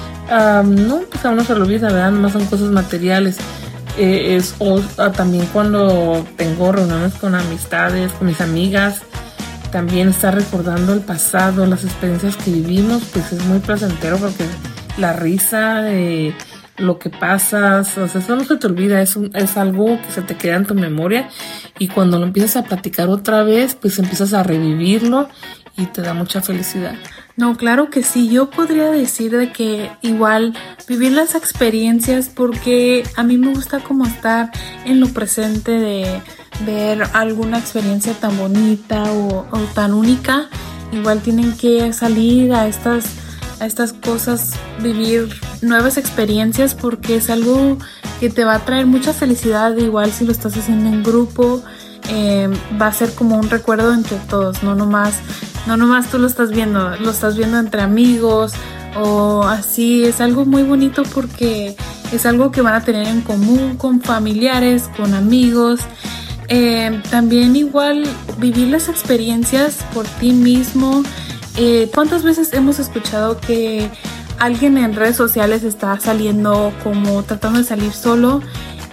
[SPEAKER 13] um, no, pues a uno se lo olvida, ¿verdad? Nomás son cosas materiales. Eh, es, o uh, también cuando tengo reuniones con amistades, con mis amigas, también estar recordando el pasado, las experiencias que vivimos, pues es muy placentero porque la risa, eh, lo que pasas, o sea, eso no se te olvida, es, un, es algo que se te queda en tu memoria y cuando lo empiezas a platicar otra vez, pues empiezas a revivirlo y te da mucha felicidad.
[SPEAKER 2] No, claro que sí, yo podría decir de que igual vivir las experiencias, porque a mí me gusta como estar en lo presente de ver alguna experiencia tan bonita o, o tan única. Igual tienen que salir a estas a estas cosas, vivir nuevas experiencias, porque es algo que te va a traer mucha felicidad. Igual si lo estás haciendo en grupo, eh, va a ser como un recuerdo entre todos, no nomás, no nomás tú lo estás viendo, lo estás viendo entre amigos o así. Es algo muy bonito porque es algo que van a tener en común con familiares, con amigos. Eh, también igual vivir las experiencias por ti mismo. Eh, ¿Cuántas veces hemos escuchado que alguien en redes sociales está saliendo como tratando de salir solo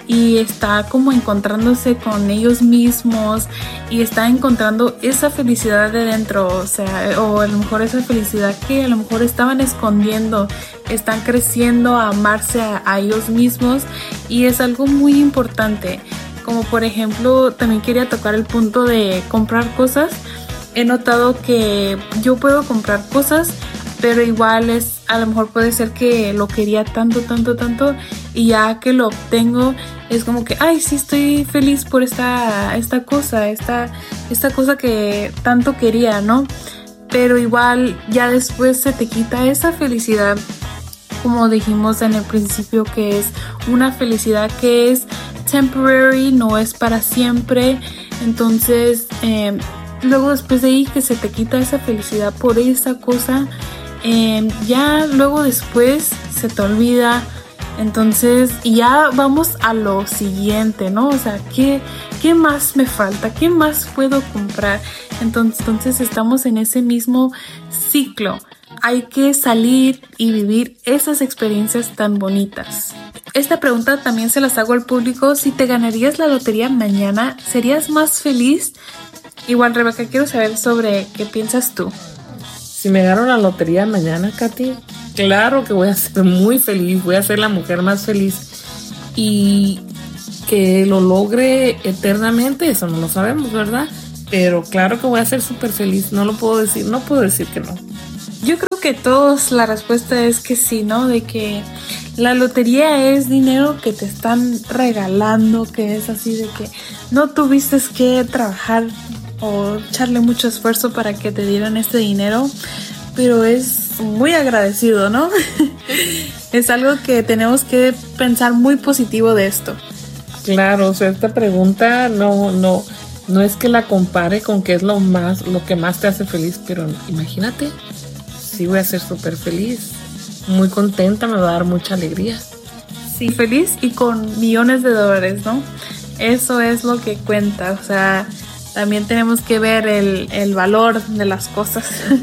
[SPEAKER 2] y está como encontrándose con ellos mismos y está encontrando esa felicidad de dentro? O sea, o a lo mejor esa felicidad que a lo mejor estaban escondiendo, están creciendo a amarse a, a ellos mismos, y es algo muy importante. Como por ejemplo, también quería tocar el punto de comprar cosas. He notado que yo puedo comprar cosas, pero igual es, a lo mejor puede ser que lo quería tanto, tanto, tanto, y ya que lo obtengo es como que, ay, sí estoy feliz por esta, esta cosa, esta, esta cosa que tanto quería, ¿no? Pero igual ya después se te quita esa felicidad, como dijimos en el principio, que es una felicidad que es temporary, no es para siempre. Entonces, eh, luego después de ahí que se te quita esa felicidad por esa cosa, eh, ya luego después se te olvida Entonces, ya vamos a lo siguiente, ¿no? O sea, ¿qué, qué más me falta? ¿Qué más puedo comprar? Entonces, entonces estamos en ese mismo ciclo. Hay que salir y vivir esas experiencias tan bonitas. Esta pregunta también se las hago al público. Si te ganarías la lotería mañana, ¿serías más feliz? Igual, Rebeca, quiero saber sobre qué piensas tú.
[SPEAKER 13] Si me gano la lotería mañana, Katy, claro que voy a ser muy feliz. Voy a ser la mujer más feliz. Y que lo logre eternamente, eso no lo sabemos, ¿verdad? Pero claro que voy a ser súper feliz. No lo puedo decir, no puedo decir que no.
[SPEAKER 2] Yo creo que todos la respuesta es que sí, ¿no? De que la lotería es dinero que te están regalando, que es así de que no tuviste que trabajar o echarle mucho esfuerzo para que te dieran este dinero, pero es muy agradecido, ¿no? Es algo que tenemos que pensar muy positivo de esto.
[SPEAKER 13] Claro, o sea, esta pregunta no, no, no es que la compare con qué es lo más, lo que más te hace feliz, pero imagínate. Sí, voy a ser súper feliz, muy contenta, me va a dar mucha alegría.
[SPEAKER 2] Sí, feliz y con millones de dólares, ¿no? Eso es lo que cuenta, o sea, también tenemos que ver el, el valor de las cosas.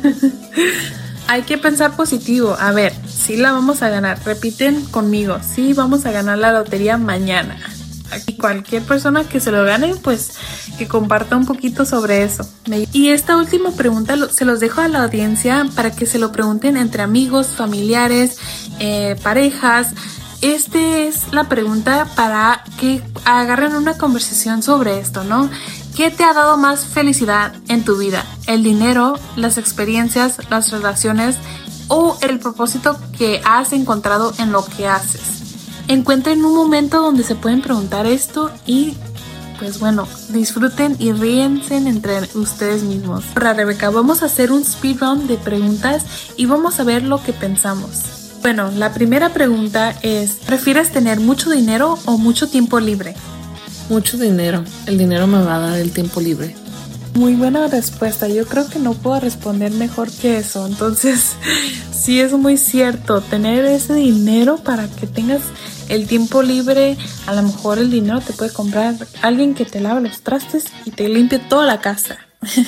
[SPEAKER 2] Hay que pensar positivo, a ver, sí la vamos a ganar, repiten conmigo, sí vamos a ganar la lotería mañana. Aquí cualquier persona que se lo gane, pues que comparta un poquito sobre eso. Y esta última pregunta lo, se los dejo a la audiencia para que se lo pregunten entre amigos, familiares, eh, parejas. Esta es la pregunta para que agarren una conversación sobre esto, ¿no? ¿Qué te ha dado más felicidad en tu vida? ¿El dinero, las experiencias, las relaciones o el propósito que has encontrado en lo que haces? Encuentren un momento donde se pueden preguntar esto y, pues bueno, disfruten y ríense entre ustedes mismos. Ahora, Rebeca, vamos a hacer un speedrun de preguntas y vamos a ver lo que pensamos. Bueno, la primera pregunta es, ¿prefieres tener mucho dinero o mucho tiempo libre?
[SPEAKER 13] Mucho dinero. El dinero me va a dar el tiempo libre.
[SPEAKER 2] Muy buena respuesta. Yo creo que no puedo responder mejor que eso. Entonces, sí es muy cierto. Tener ese dinero para que tengas el tiempo libre. A lo mejor el dinero te puede comprar alguien que te lave los trastes y te limpie toda la casa.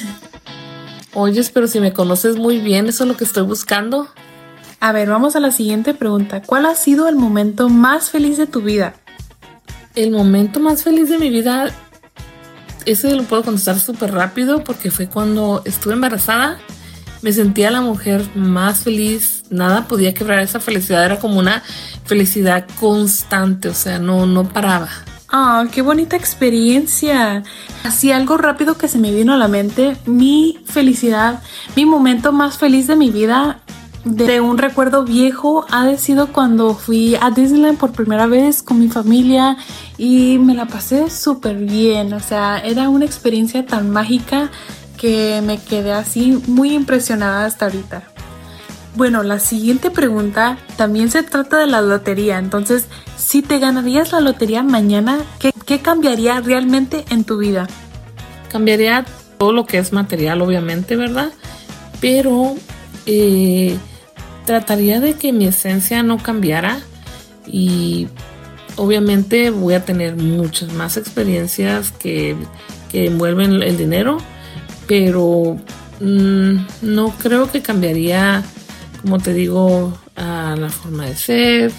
[SPEAKER 13] Oyes, pero si me conoces muy bien, ¿eso es lo que estoy buscando?
[SPEAKER 2] A ver, vamos a la siguiente pregunta. ¿Cuál ha sido el momento más feliz de tu vida?
[SPEAKER 13] El momento más feliz de mi vida, ese lo puedo contestar súper rápido porque fue cuando estuve embarazada. Me sentía la mujer más feliz, nada podía quebrar esa felicidad, era como una felicidad constante, o sea, no, no paraba.
[SPEAKER 2] ¡Ah, oh, qué bonita experiencia! Así algo rápido que se me vino a la mente, mi felicidad, mi momento más feliz de mi vida, de un recuerdo viejo, ha sido cuando fui a Disneyland por primera vez con mi familia y me la pasé súper bien, o sea, era una experiencia tan mágica que me quedé así muy impresionada hasta ahorita. Bueno, la siguiente pregunta también se trata de la lotería. Entonces, si te ganarías la lotería mañana, ¿qué, qué cambiaría realmente en tu vida?
[SPEAKER 13] Cambiaría todo lo que es material, obviamente, ¿verdad? Pero eh, trataría de que mi esencia no cambiara y obviamente voy a tener muchas más experiencias que, que envuelven el dinero. Pero mmm, no creo que cambiaría, como te digo, a la forma de ser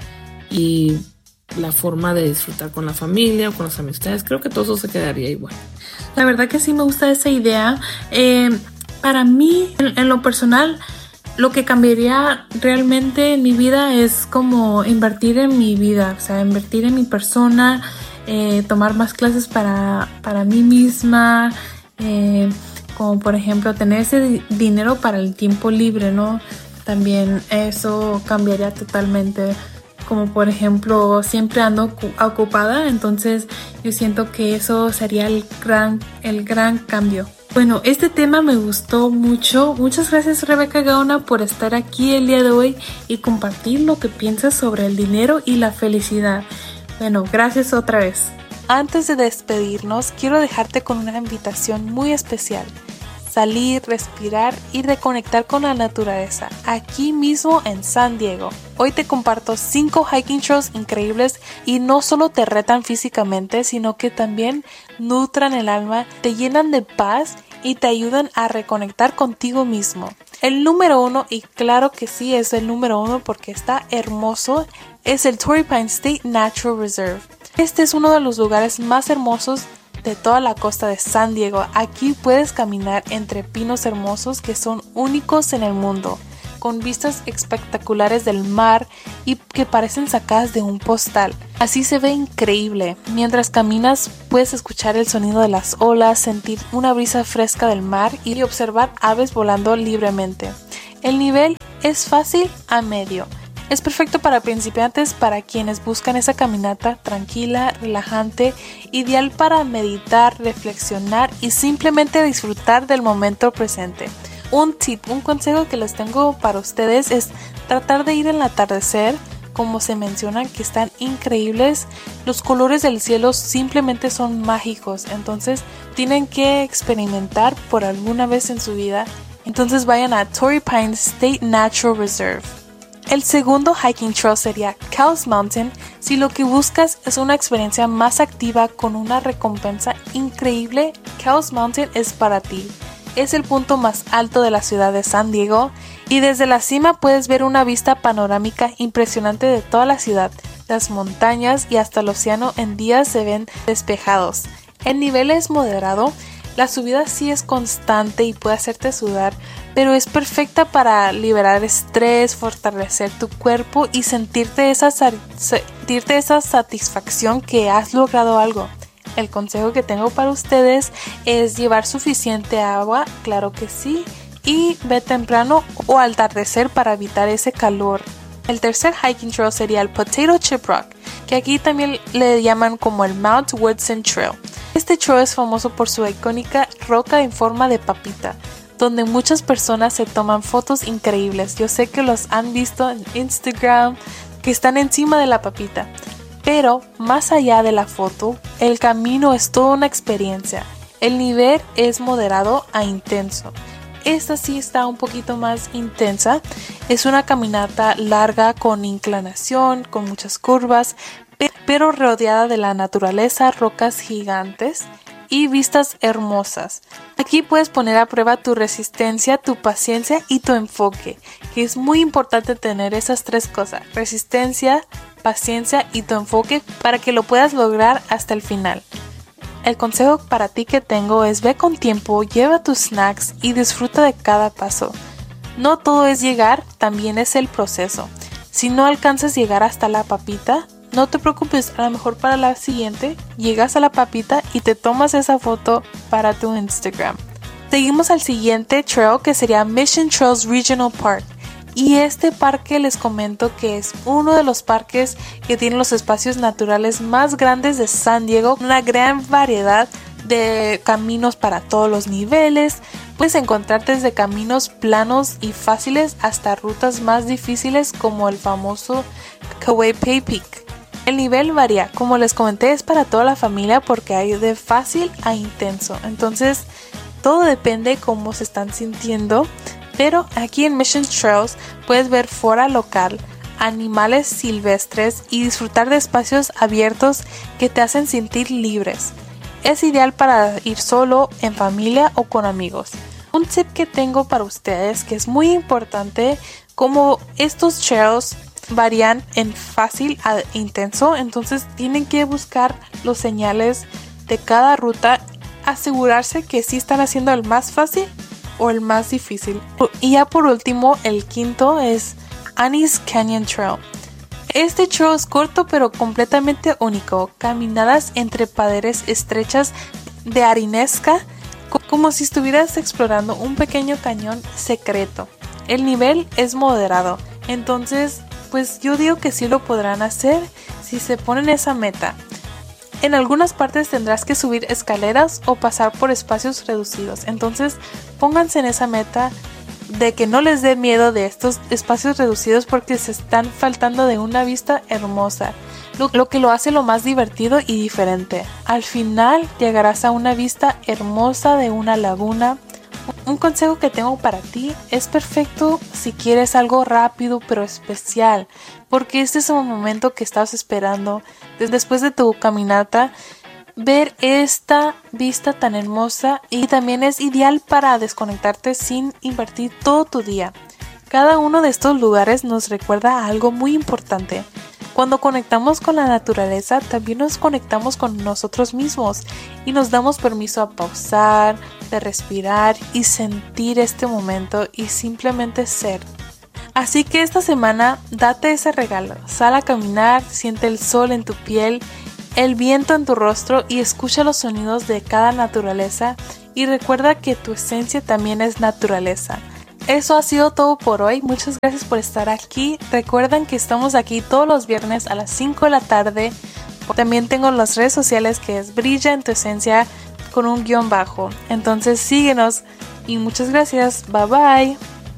[SPEAKER 13] y la forma de disfrutar con la familia o con las amistades. Creo que todo eso se quedaría igual.
[SPEAKER 2] La verdad que sí me gusta esa idea. Eh, para mí, en, en lo personal, lo que cambiaría realmente en mi vida es como invertir en mi vida, o sea, invertir en mi persona, eh, tomar más clases para, para mí misma. Eh, como por ejemplo tener ese dinero para el tiempo libre, ¿no? También eso cambiaría totalmente. Como por ejemplo siempre ando ocupada, entonces yo siento que eso sería el gran, el gran cambio. Bueno, este tema me gustó mucho. Muchas gracias, Rebeca Gaona, por estar aquí el día de hoy y compartir lo que piensas sobre el dinero y la felicidad. Bueno, gracias otra vez. Antes de despedirnos, quiero dejarte con una invitación muy especial. salir, respirar y reconectar con la naturaleza, aquí mismo en San Diego. Hoy te comparto cinco hiking trails increíbles y no solo te retan físicamente, sino que también nutran el alma, te llenan de paz y te ayudan a reconectar contigo mismo. El número uno, y claro que sí es el número uno porque está hermoso, es el Torrey Pines State Natural Reserve. Este es uno de los lugares más hermosos de toda la costa de San Diego. Aquí puedes caminar entre pinos hermosos que son únicos en el mundo, con vistas espectaculares del mar y que parecen sacadas de un postal. Así se ve increíble. Mientras caminas puedes escuchar el sonido de las olas, sentir una brisa fresca del mar y observar aves volando libremente. El nivel es fácil a medio. Es perfecto para principiantes, para quienes buscan esa caminata tranquila, relajante, ideal para meditar, reflexionar y simplemente disfrutar del momento presente. Un tip, un consejo que les tengo para ustedes es tratar de ir al atardecer, como se mencionan que están increíbles. Los colores del cielo simplemente son mágicos, entonces tienen que experimentar por alguna vez en su vida. Entonces vayan a Torrey Pines State Natural Reserve. El segundo hiking trail sería Cowles Mountain si lo que buscas es una experiencia más activa con una recompensa increíble. Cowles Mountain es para ti. Es el punto más alto de la ciudad de San Diego y desde la cima puedes ver una vista panorámica impresionante de toda la ciudad. Las montañas y hasta el océano en días se ven despejados. El nivel es moderado. La subida sí es constante y puede hacerte sudar, pero es perfecta para liberar estrés, fortalecer tu cuerpo y sentirte esa, sentirte esa satisfacción que has logrado algo. El consejo que tengo para ustedes es llevar suficiente agua, claro que sí, y ve temprano o al atardecer para evitar ese calor. El tercer hiking trail sería el Potato Chip Rock, que aquí también le llaman como el Mount Woodson Trail. Este trail es famoso por su icónica roca en forma de papita, donde muchas personas se toman fotos increíbles. Yo sé que los han visto en Instagram, que están encima de la papita. Pero más allá de la foto, el camino es toda una experiencia. El nivel es moderado a intenso. Esta sí está un poquito más intensa. Es una caminata larga con inclinación, con muchas curvas, pero rodeada de la naturaleza, rocas gigantes y vistas hermosas. Aquí puedes poner a prueba tu resistencia, tu paciencia y tu enfoque, que es muy importante tener esas tres cosas: resistencia, paciencia y tu enfoque para que lo puedas lograr hasta el final. El consejo para ti que tengo es: ve con tiempo, lleva tus snacks y disfruta de cada paso. No todo es llegar, también es el proceso. Si no alcanzas a llegar hasta la papita, no te preocupes, a lo mejor para la siguiente llegas a la papita y te tomas esa foto para tu Instagram. Seguimos al siguiente trail, que sería Mission Trails Regional Park. Y este parque les comento que es uno de los parques que tiene los espacios naturales más grandes de San Diego. Una gran variedad de caminos para todos los niveles. Puedes encontrar desde caminos planos y fáciles hasta rutas más difíciles como el famoso Kawaipai Peak. El nivel varía, como les comenté, es para toda la familia porque hay de fácil a intenso. Entonces todo depende cómo se están sintiendo. Pero aquí en Mission Trails puedes ver flora local, animales silvestres y disfrutar de espacios abiertos que te hacen sentir libres. Es ideal para ir solo, en familia o con amigos. Un tip que tengo para ustedes que es muy importante, como estos trails varían en fácil a intenso, entonces tienen que buscar los señales de cada ruta, asegurarse que sí están haciendo el más fácil o el más difícil. Y ya por último, el quinto es Annie's Canyon Trail. Este trail es corto pero completamente único. Caminadas entre paredes estrechas de arenisca, como si estuvieras explorando un pequeño cañón secreto. El nivel es moderado, entonces pues yo digo que sí lo podrán hacer si se ponen esa meta. En algunas partes tendrás que subir escaleras o pasar por espacios reducidos, entonces pónganse en esa meta de que no les dé miedo de estos espacios reducidos porque se están faltando de una vista hermosa, lo, lo que lo hace lo más divertido y diferente. Al final llegarás a una vista hermosa de una laguna, Un consejo que tengo para ti es perfecto si quieres algo rápido pero especial, porque este es un momento que estás esperando después de tu caminata. Ver esta vista tan hermosa y también es ideal para desconectarte sin invertir todo tu día. Cada uno de estos lugares nos recuerda a algo muy importante. Cuando conectamos con la naturaleza, también nos conectamos con nosotros mismos y nos damos permiso a pausar, de respirar y sentir este momento y simplemente ser. Así que esta semana, date ese regalo. Sal a caminar, siente el sol en tu piel, el viento en tu rostro y escucha los sonidos de cada naturaleza y recuerda que tu esencia también es naturaleza. Eso ha sido todo por hoy. Muchas gracias por estar aquí. Recuerden que estamos aquí todos los viernes a las cinco de la tarde. También tengo las redes sociales que es Brilla en tu Esencia con un guión bajo. Entonces síguenos y muchas gracias. Bye bye.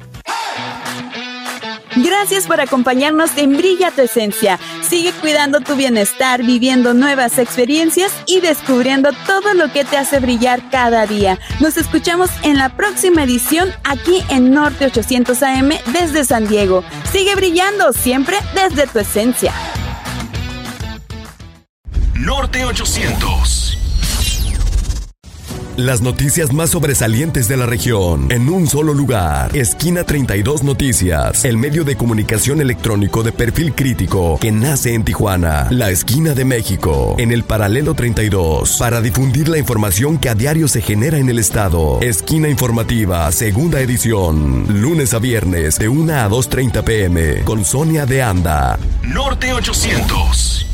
[SPEAKER 3] Gracias por acompañarnos en Brilla tu Esencia. Sigue cuidando tu bienestar, viviendo nuevas experiencias y descubriendo todo lo que te hace brillar cada día. Nos escuchamos en la próxima edición aquí en Norte ochocientos A M desde San Diego. Sigue brillando siempre desde tu esencia.
[SPEAKER 4] Norte ochocientos.
[SPEAKER 5] Las noticias más sobresalientes de la región en un solo lugar. Esquina treinta y dos Noticias, el medio de comunicación electrónico de perfil crítico que nace en Tijuana, la esquina de México, en el paralelo treinta y dos, para difundir la información que a diario se genera en el estado. Esquina informativa, segunda edición, lunes a viernes de una a dos treinta pm, con Sonia de Anda.
[SPEAKER 4] Norte ochocientos.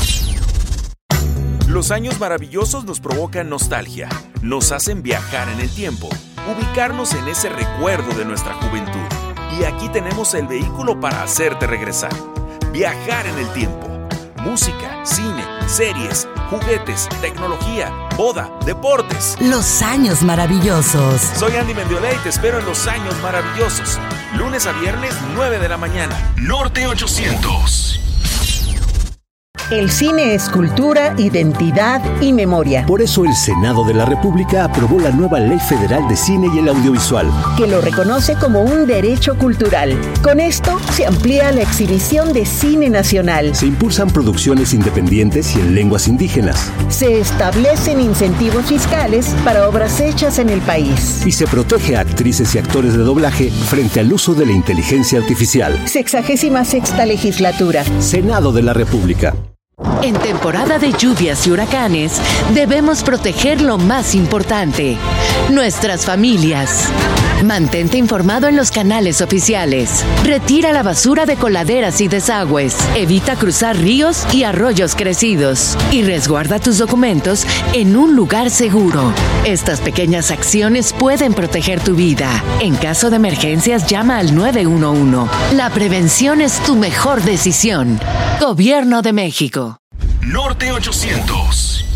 [SPEAKER 14] Los años maravillosos nos provocan nostalgia, nos hacen viajar en el tiempo, ubicarnos en ese recuerdo de nuestra juventud. Y aquí tenemos el vehículo para hacerte regresar. Viajar en el tiempo. Música, cine, series, juguetes, tecnología, boda, deportes.
[SPEAKER 15] Los años maravillosos.
[SPEAKER 14] Soy Andy Mendiolé y te espero en Los Años Maravillosos. Lunes a viernes, nueve de la mañana.
[SPEAKER 4] Norte ochocientos.
[SPEAKER 16] El cine es cultura, identidad y memoria.
[SPEAKER 17] Por eso el Senado de la República aprobó la nueva Ley Federal de Cine y el Audiovisual,
[SPEAKER 16] que lo reconoce como un derecho cultural. Con esto se amplía la exhibición de cine nacional.
[SPEAKER 17] Se impulsan producciones independientes y en lenguas indígenas.
[SPEAKER 16] Se establecen incentivos fiscales para obras hechas en el país.
[SPEAKER 17] Y se protege a actrices y actores de doblaje frente al uso de la inteligencia artificial.
[SPEAKER 16] Sexagésima sexta legislatura.
[SPEAKER 17] Senado de la República.
[SPEAKER 10] En temporada de lluvias y huracanes, debemos proteger lo más importante, nuestras familias. Mantente informado en los canales oficiales. Retira la basura de coladeras y desagües. Evita cruzar ríos y arroyos crecidos. Y resguarda tus documentos en un lugar seguro. Estas pequeñas acciones pueden proteger tu vida. En caso de emergencias, llama al nueve uno uno. La prevención es tu mejor decisión. Gobierno de México.
[SPEAKER 4] Norte ochocientos.